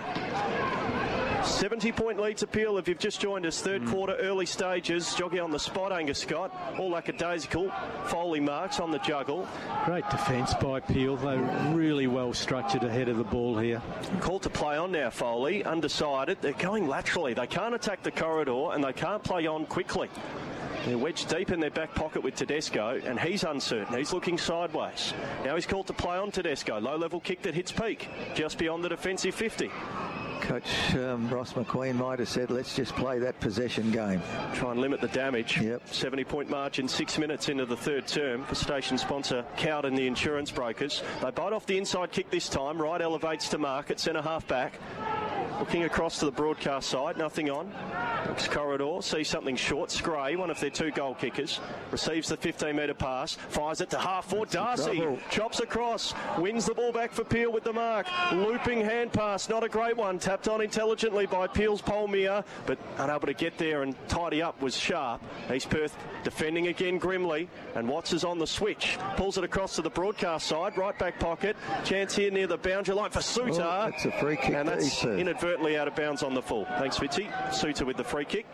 seventy-point lead to Peel if you've just joined us. Third mm. quarter, early stages. Jockey on the spot, Angus Scott. All lackadaisical. Foley marks on the juggle. Great defence by Peel. They're really well structured ahead of the ball here. Called to play on now, Foley. Undecided. They're going laterally. They can't attack the corridor and they can't play on quickly. They're wedged deep in their back pocket with Tedesco, and he's uncertain. He's looking sideways. Now he's called to play on Tedesco. Low-level kick that hits peak, just beyond the defensive fifty. Coach um, Ross McQueen might have said, let's just play that possession game. Try and limit the damage. Yep. seventy-point margin, six minutes into the third term for station sponsor Cowden, the insurance brokers. They bite off the inside kick this time. Right elevates to mark at centre half back. Looking across to the broadcast side, nothing on. Looks corridor, sees something short. Scray, one of their two goal kickers, receives the fifteen metre pass, fires it to half forward. Darcy chops across, wins the ball back for Peel with the mark. Looping hand pass, not a great one. Tapped on intelligently by Peel's Polmere, but unable to get there and tidy up was Sharp. East Perth defending again grimly, and Watts is on the switch. Pulls it across to the broadcast side, right back pocket. Chance here near the boundary line for Suter. Oh, that's a free kick. And that's East Perth. inadvertently out of bounds on the full. Thanks, Fitzy. Suter with the free kick.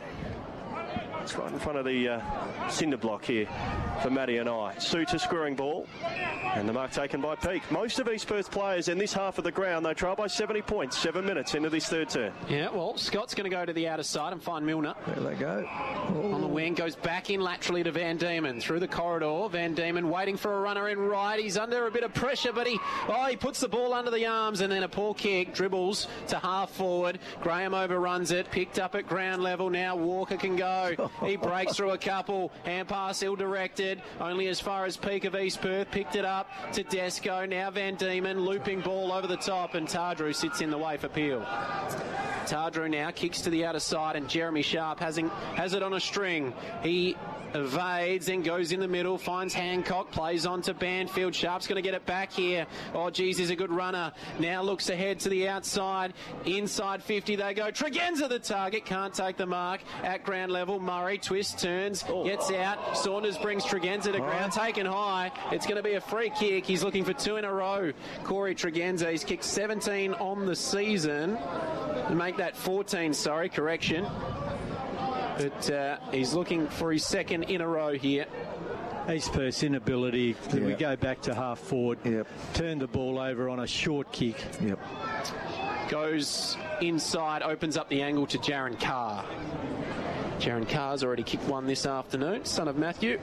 It's right in front of the uh, cinder block here for Matty and I. Suter squaring ball. And the mark taken by Peake. Most of East Perth players in this half of the ground, they trail by seventy points, seven minutes into this third term. Yeah, well, Scott's going to go to the outer side and find Milner. There they go. Oh. On the wing, goes back in laterally to Van Diemen. Through the corridor, Van Diemen waiting for a runner in right. He's under a bit of pressure, but he, oh, he puts the ball under the arms, and then a poor kick, dribbles to half forward. Graham overruns it, picked up at ground level. Now Walker can go. He breaks through a couple. Hand pass ill-directed. contested, only as far as peak of East Perth. Picked it up to Desco. Now Van Diemen, looping ball over the top, and Tardrew sits in the way for Peel. Tardrew now kicks to the outer side, and Jeremy Sharp has, in, has it on a string. He evades, then goes in the middle, finds Hancock, plays on to Banfield. Sharp's going to get it back here. Oh, geez, he's a good runner. Now looks ahead to the outside. Inside fifty they go. Tregenza the target, can't take the mark at ground level. Murray twists, turns, gets out. Saunders brings Tregenza to ground, taken high. It's going to be a free kick. He's looking for two in a row. Corey Tregenza, he's kicked seventeen on the season. To make that fourteen, sorry, correction. But uh, he's looking for his second in a row here. East Perth's inability, yeah. we go back to half forward, yep. turn the ball over on a short kick. Yep. Goes inside, opens up the angle to Jaron Carr. Jaron Carr's already kicked one this afternoon, son of Matthew.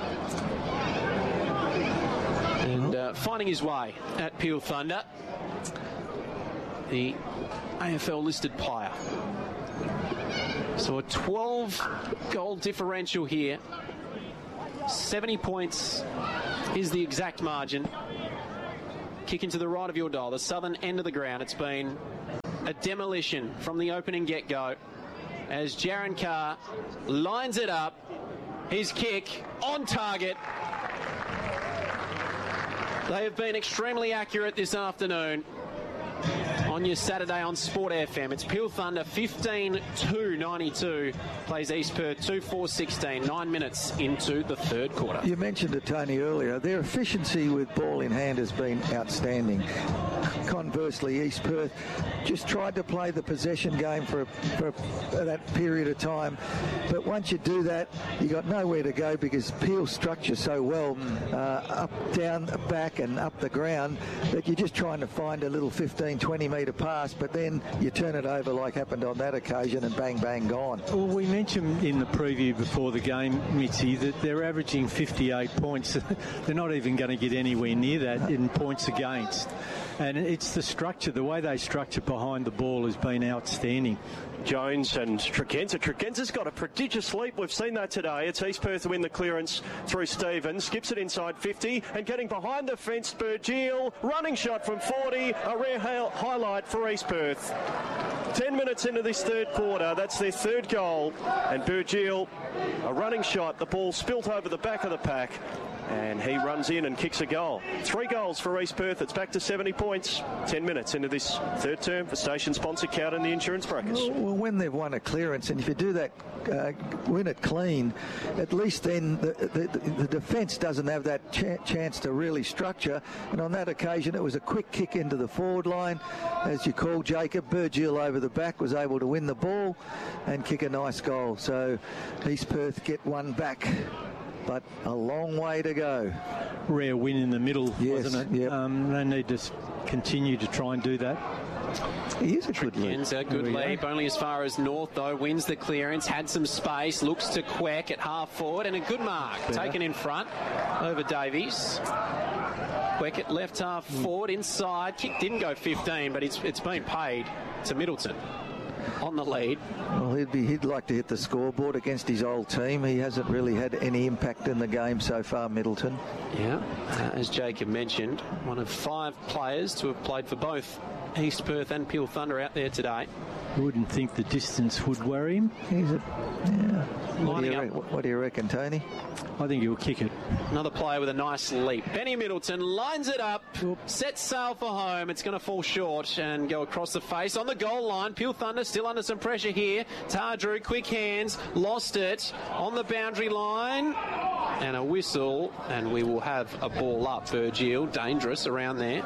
And uh, finding his way at Peel Thunder, the A F L listed player. So a twelve goal differential here. seventy points is the exact margin. Kick into the right of your dial, the southern end of the ground. It's been a demolition from the opening get-go as Jaron Carr lines it up. His kick on target. They have been extremely accurate this afternoon. On your Saturday on Sport F M, it's Peel Thunder fifteen two ninety-two, plays East Perth two four sixteen, nine minutes into the third quarter. You mentioned it, Tony, earlier. Their efficiency with ball in hand has been outstanding. Conversely, East Perth just tried to play the possession game for, for that period of time, but once you do that, you got nowhere to go because Peel structure so well uh, up, down, back and up the ground that you're just trying to find a little fifteen, twenty metre pass, but then you turn it over like happened on that occasion and bang, bang, gone. Well, we mentioned in the preview before the game, Mitzi, that they're averaging fifty-eight points. They're not even going to get anywhere near that in points against. And it's the structure, the way they structure behind the ball has been outstanding. Jones and Tregenza. Tregenza's got a prodigious leap. We've seen that today. It's East Perth to win the clearance through Stevens. Skips it inside fifty and getting behind the fence, Burgeel. Running shot from forty. A rare ha- highlight for East Perth. Ten minutes into this third quarter. That's their third goal. And Burgeel, a running shot. The ball spilt over the back of the pack. And he runs in and kicks a goal. Three goals for East Perth. It's back to seventy points. Ten minutes into this third term for station sponsor Cowden and the Insurance Brokers. Well, when they've won a clearance, and if you do that, uh, win it clean, at least then the, the, the defence doesn't have that ch- chance to really structure. And on that occasion, it was a quick kick into the forward line. As you call Jacob, Burgeel over the back was able to win the ball and kick a nice goal. So East Perth get one back. But a long way to go. Rare win in the middle, yes, wasn't it? Yep. Um, they need to continue to try and do that. He is a good lead. A good leap, only as far as North, though. Wins the clearance, had some space, looks to Queck at half forward, and a good mark. Better. Taken in front over Davies. Queck at left half forward, inside. Kick didn't go fifteen, but it's it's been paid to Middleton. On the lead. Well, he'd be he'd like to hit the scoreboard against his old team. He hasn't really had any impact in the game so far, Middleton. Yeah, uh, as Jacob mentioned, one of five players to have played for both East Perth and Peel Thunder out there today. I wouldn't think the distance would worry him. He's a, yeah. What do, you up. re- what do you reckon, Tony? I think he'll kick it. Another player with a nice leap. Benny Middleton lines it up, sets sail for home. It's going to fall short and go across the face on the goal line. Peel Thunder still under some pressure here. Tardrew, quick hands, lost it on the boundary line. And a whistle, and we will have a ball up. Burgeel, dangerous around there.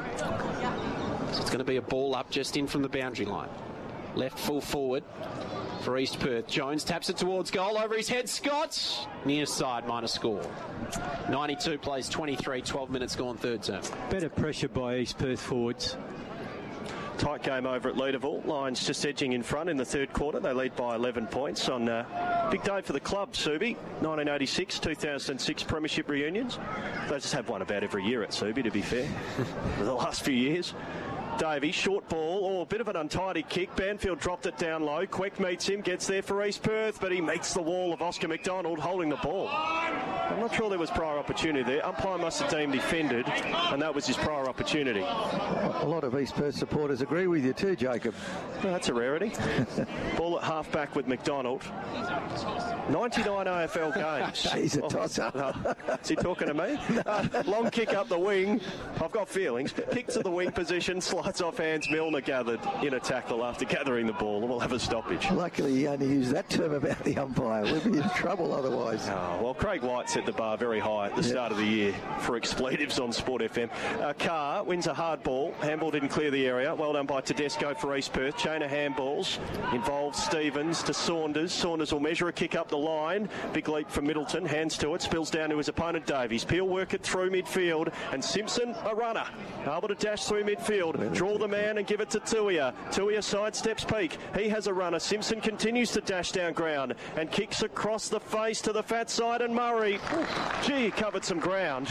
So it's going to be a ball up just in from the boundary line. Left full forward for East Perth. Jones taps it towards goal. Over his head, Scott. Near side, minor score. ninety-two plays twenty-three, twelve minutes gone third term. Better pressure by East Perth forwards. Tight game over at Leederville. Lions just edging in front in the third quarter. They lead by eleven points on a big day for the club, Subi. nineteen eighty-six, two thousand six Premiership reunions. They just have one about every year at Subi, to be fair, for the last few years. Davey, short ball, or oh, a bit of an untidy kick. Banfield dropped it down low. Queck meets him, gets there for East Perth, but he meets the wall of Oscar McDonald holding the ball. I'm not sure there was prior opportunity there. Umpire must have deemed defended, and that was his prior opportunity. A lot of East Perth supporters agree with you too, Jacob. Well, that's a rarity. Ball at half-back with McDonald. ninety-nine A F L games. He's a tosser. Oh, is he talking to me? Uh, long kick up the wing. I've got feelings. Kick to the wing position, slides off hands. Milner gathered in a tackle after gathering the ball, and we'll have a stoppage. Luckily, he only used that term about the umpire. We'd be in trouble otherwise. Oh, well, Craig White set the bar very high at the yep. start of the year for expletives on Sport F M. Uh, Carr wins a hard ball. Handball didn't clear the area. Well done by Tedesco for East Perth. Chain of handballs involves Stevens to Saunders. Saunders will measure a kick up the line. Big leap for Middleton. Hands to it. Spills down to his opponent Davies. Peel work it through midfield. And Simpson, a runner. Able to dash through midfield. Draw the man and give it to Tuia. Tuia sidesteps Peak. He has a runner. Simpson continues to dash down ground and kicks across the face to the fat side, and Murray, gee, he covered some ground.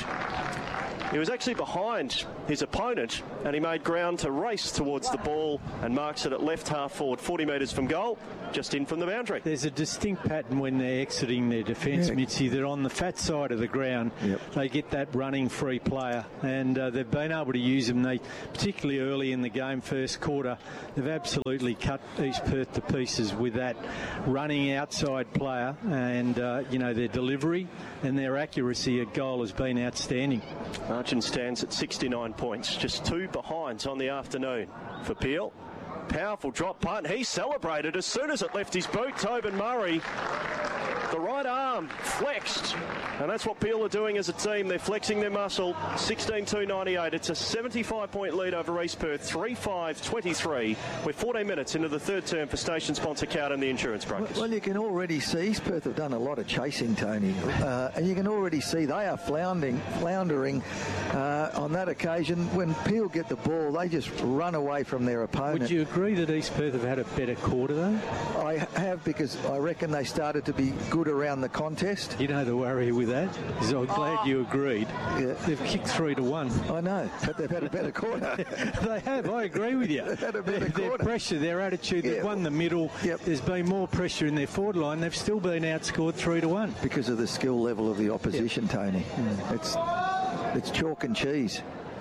He was actually behind his opponent, and he made ground to race towards the ball and marks it at left half forward, forty metres from goal, just in from the boundary. There's a distinct pattern when they're exiting their defence, yeah. Mitzi. They're on the fat side of the ground. Yep. They get that running free player, and uh, they've been able to use them. They, particularly early in the game, first quarter, they've absolutely cut East Perth to pieces with that running outside player, and uh, you know, their delivery and their accuracy at goal has been outstanding. Margin stands at sixty-nine points, just two behinds on the afternoon for Peel. Powerful drop punt. He celebrated as soon as it left his boot. Tobin Murray, the right arm flexed, and that's what Peel are doing as a team. They're flexing their muscle. sixteen two ninety-eight. It's a seventy-five point lead over East Perth. three five twenty-three. We're fourteen minutes into the third term for station sponsor Cowden, the insurance brokers. Well, you can already see East Perth have done a lot of chasing, Tony, uh, and you can already see they are floundering, floundering uh, on that occasion. When Peel get the ball, they just run away from their opponent. Would you agree that East Perth have had a better quarter, though? I have, because I reckon they started to be good around the contest. You know the worry with that is I'm glad oh. you agreed. Yeah. They've kicked three to one. I know, but they've had a better quarter. They have. I agree with you. They've had a better their, quarter. Their pressure, their attitude. Yeah. They've won the middle. Yep. There's been more pressure in their forward line. They've still been outscored three to one because of the skill level of the opposition. Yep. Tony, mm. it's it's chalk and cheese.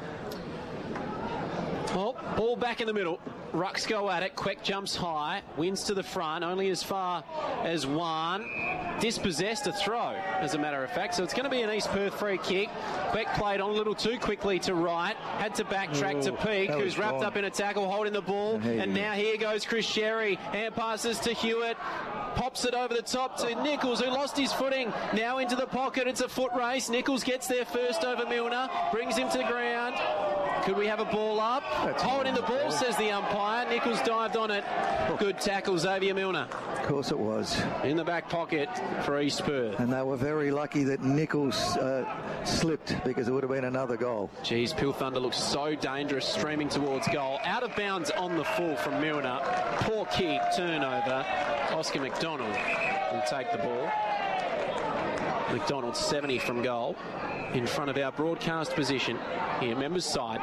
Well, ball back in the middle. Rucks go at it. Queck jumps high. Wins to the front. Only as far as one. Dispossessed, a throw, as a matter of fact. So it's going to be an East Perth free kick. Queck played on a little too quickly to right. Had to backtrack Ooh, to Peak, who's wrapped gone. up in a tackle, holding the ball. And, and now here goes Chris Sherry. Hand passes to Hewitt. Pops it over the top to Nichols, who lost his footing. Now into the pocket. It's a foot race. Nichols gets there first over Milner. Brings him to the ground. Could we have a ball up? That's Holding the ball, says the umpire. Nichols dived on it. Good tackle, Xavier Milner. Of course it was. In the back pocket for East Perth. And they were very lucky that Nichols uh, slipped, because it would have been another goal. Geez, Peel Thunder looks so dangerous, streaming towards goal. Out of bounds on the full from Milner. Poor kick, turnover. Oscar McDonald will take the ball. McDonald seventy from goal. In front of our broadcast position here, members side.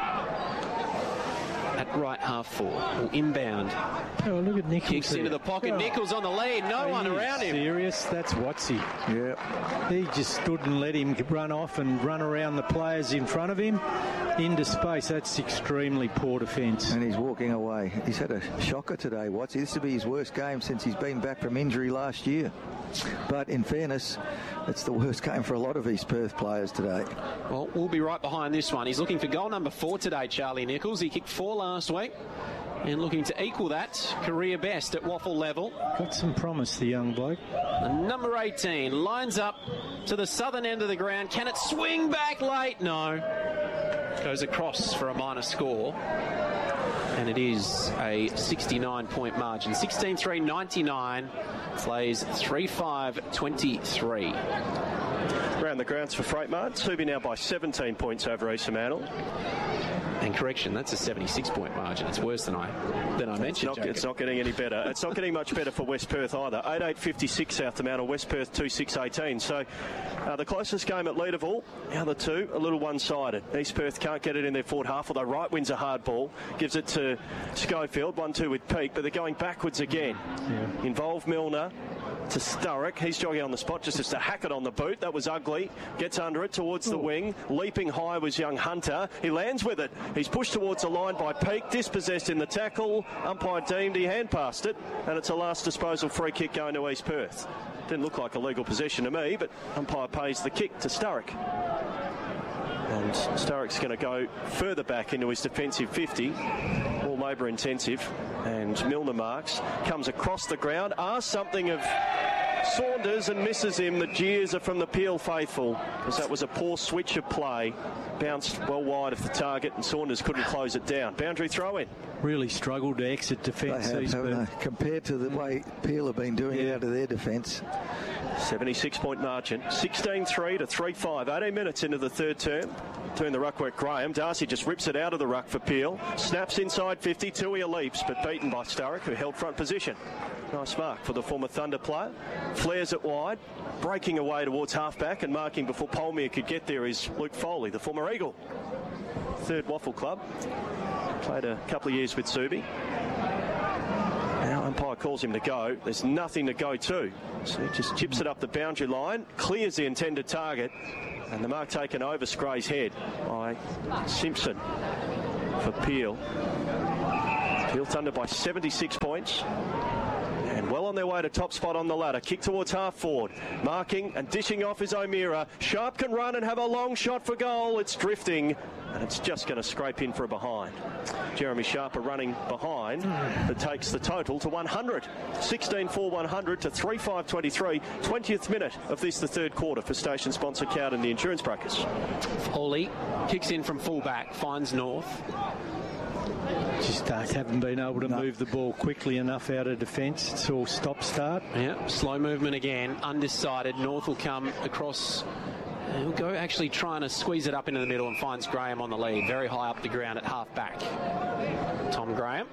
At right half four, or inbound. Oh, look at Nichols. Kicks there. into the pocket. Oh. Nichols on the lead. No Are one around him. Serious? That's Watsy. Yeah. He just stood and let him run off and run around the players in front of him into space. That's extremely poor defence. And he's walking away. He's had a shocker today, Watsy. This will be his worst game since he's been back from injury last year. But in fairness, it's the worst game for a lot of East Perth players today. Well, we'll be right behind this one. He's looking for goal number four today, Charlie Nichols. He kicked four last week and looking to equal that career best at waffle level. Got some promise, the young bloke. And number eighteen lines up to the southern end of the ground. Can it swing back late? No. Goes across for a minor score. And it is a sixty-nine point margin. sixteen three ninety-nine. Plays three five twenty-three. Around the grounds for Freight Mart. Subi now by seventeen points over East Mantle. And correction, that's a seventy-six point margin. It's worse than I than I mentioned. It's not, it's not getting any better. It's not getting much better for West Perth either. eight eight fifty-six South Fremantle, West Perth two six eighteen. So uh, the closest game at Leederville, the other two a little one-sided. East Perth can't get it in their forward half, although Wright wins a hard ball, gives it to Schofield, one two with Peake, but they're going backwards again. Yeah. Involve Milner to Sturrock. He's jogging on the spot just as to hack it on the boot. That was ugly. Gets under it towards the wing. Leaping high was young Hunter. He lands with it. He's pushed towards the line by Peake. Dispossessed in the tackle. Umpire deemed he hand passed it. And it's a last disposal free kick going to East Perth. Didn't look like a legal possession to me, but umpire pays the kick to Sturrock. And Sturrock's going to go further back into his defensive fifty. All labour intensive. And Milner marks. Comes across the ground. Asks something of Saunders and misses him. The jeers are from the Peel faithful, because that was a poor switch of play. Bounced well wide of the target, and Saunders couldn't close it down. Boundary throw in. Really struggled to exit defence. They have, haven't they? Compared to the way Peel have been doing Yeah. it out of their defence. seventy-six point margin. sixteen three to three five. eighteen minutes into the third term. Turn the ruckwork Graham. Darcy just rips it out of the ruck for Peel. Snaps inside fifty. Tuia leaps, but beaten by Sturrock, who held front position. Nice mark for the former Thunder player. Flares it wide. Breaking away towards halfback, and marking before Polmere could get there is Luke Foley, the former Eagle. Third Waffle Club. Played a couple of years with Subi. Now umpire calls him to go. There's nothing to go to. So he just chips it up the boundary line, clears the intended target, and the mark taken over Scray's head by Simpson for Peel. Peel Thunder by seventy-six points. And well on their way to top spot on the ladder. Kick towards half forward. Marking and dishing off is O'Meara. Sharp can run and have a long shot for goal. It's drifting, and it's just going to scrape in for a behind. Jeremy Sharper running behind. That takes the total to one hundred. sixteen four one hundred to three five twenty-three. twentieth minute of this, the third quarter, for station sponsor Cowden, the insurance brackets. Foley kicks in from fullback, finds North. Just uh, haven't been able to No. move the ball quickly enough out of defence. It's all stop-start. Yeah, slow movement again, undecided. North will come across. He'll go actually trying to squeeze it up into the middle and finds Graham on the lead, very high up the ground at half back. Tom Graham.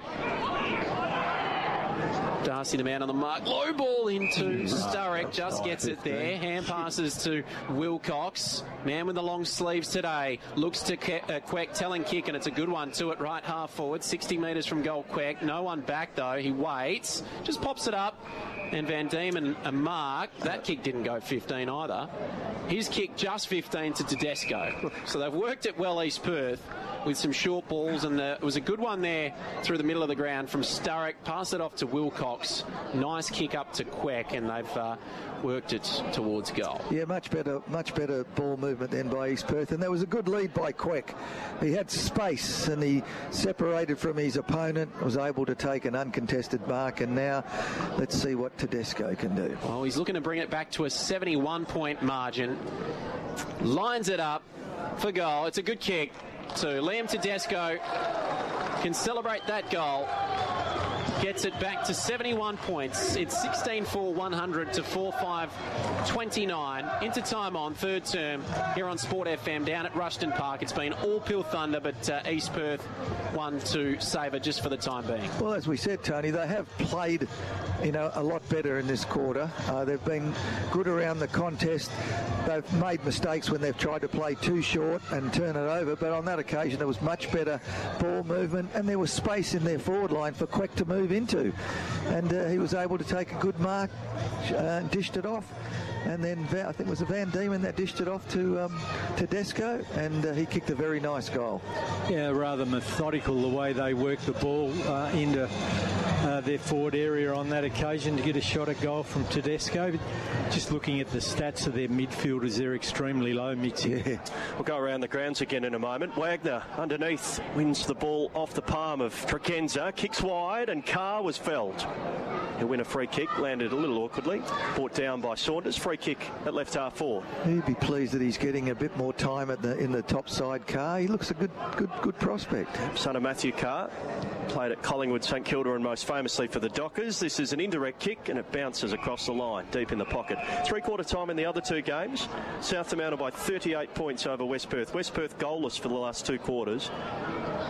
Darcy, the man on the mark. Low ball into Sturrock. Just gets it there. Hand passes to Wilcox. Man with the long sleeves today. Looks to Ke- uh, Queck, telling kick, and it's a good one to it. Right half forward. sixty metres from goal, Queck. No one back, though. He waits. Just pops it up. And Van Diemen a mark. That kick didn't go fifteen either. His kick just fifteen to Tedesco. So they've worked it well, East Perth, with some short balls, and the, it was a good one there through the middle of the ground from Sturrock. Pass it off to Wilcox. Nice kick up to Queck, and they've uh, worked it towards goal. Yeah, much better, much better ball movement then by East Perth, and there was a good lead by Queck. He had space, and he separated from his opponent, was able to take an uncontested mark, and now let's see what Tedesco can do. Well, he's looking to bring it back to a seventy-one point margin. Lines it up for goal. It's a good kick to Liam Tedesco. Can celebrate that goal. Gets it back to seventy-one points. It's sixteen four one hundred to four five twenty-nine. Into time on third term here on Sport F M down at Rushton Park. It's been all Peel Thunder, but uh, East Perth one to savour just for the time being. Well, as we said, Tony, they have played, you know, a lot better in this quarter. Uh, they've been good around the contest. They've made mistakes when they've tried to play too short and turn it over, but on that occasion there was much better ball movement, and there was space in their forward line for Queck to move into, and uh, he was able to take a good mark, uh, dished it off, and then Va- I think it was a Van Diemen that dished it off to um, Tedesco, and uh, he kicked a very nice goal. Yeah, rather methodical the way they worked the ball uh, into uh, their forward area on that occasion to get a shot at goal from Tedesco. But just looking at the stats of their midfielders, they're extremely low, Mitzi. Yeah. We'll go around the grounds again in a moment. Wagner underneath wins the ball off the palm of Trekenza, kicks wide, and Carr was felled. He'll win a free kick, landed a little awkwardly, brought down by Saunders. Free kick at left half forward. He'd be pleased that he's getting a bit more time at the in the top side. Carr, he looks a good, good, good prospect. Son of Matthew Carr, played at Collingwood, St Kilda, and most famously for the Dockers. This is an indirect kick, and it bounces across the line, deep in the pocket. Three-quarter time in the other two games. South Fremantle by thirty-eight points over West Perth. West Perth goalless for the last two quarters.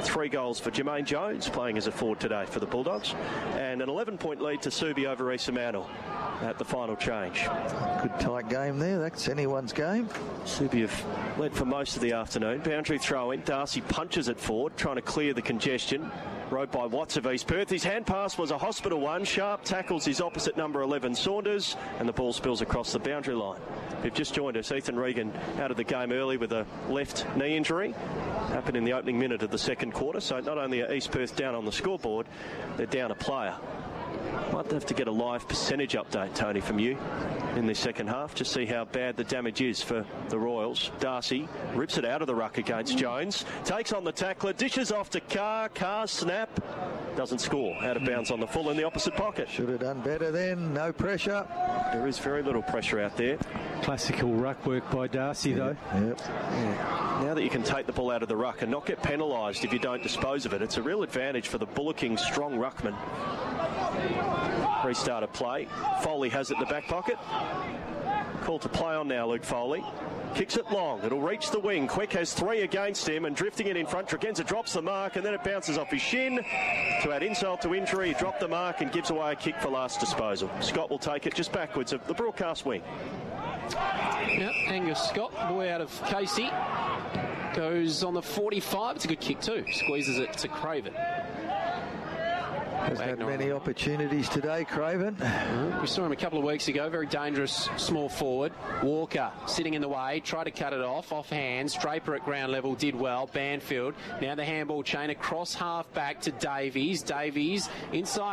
Three goals for Jermaine Jones, playing as a forward today for the Bulldogs. And an eleven-point lead to Subi over Issa Mantle at the final change. Good tight game there. That's anyone's game. Subi have led for most of the afternoon. Boundary throw in. Darcy punches it forward, trying to clear the congestion. Rode by Watts of East Perth. His hand pass was a hospital one. Sharp tackles his opposite number eleven, Saunders, and the ball spills across the boundary line. If you've just joined us, Ethan Regan out of the game early with a left knee injury. Happened in the opening minute of the second quarter. So not only are East Perth down on the scoreboard, they're down a player. Might have to get a live percentage update, Tony, from you in this second half. Just see how bad the damage is for the Royals. Darcy rips it out of the ruck against Jones. Takes on the tackler. Dishes off to Carr. Carr snap. Doesn't score. Out of bounds on the full in the opposite pocket. Should have done better then. No pressure. There is very little pressure out there. Classical ruck work by Darcy, though. Yep. Yeah. Now that you can take the ball out of the ruck and not get penalised if you don't dispose of it, it's a real advantage for the Bullocking strong ruckman. Restarted play. Foley has it in the back pocket. Call to play on now, Luke Foley. Kicks it long. It'll reach the wing. Quick has three against him and drifting it in front. Tregenza drops the mark and then it bounces off his shin. To add insult to injury, he dropped the mark and gives away a kick for last disposal. Scott will take it just backwards of the broadcast wing. Yep, Angus Scott, boy out of Casey, goes on the forty-five. It's a good kick too. Squeezes it to Craven. Hasn't had many opportunities today, Craven. We saw him a couple of weeks ago. Very dangerous small forward. Walker sitting in the way, tried to cut it off, off hands. Draper at ground level did well. Banfield. Now the handball chain across half back to Davies. Davies inside.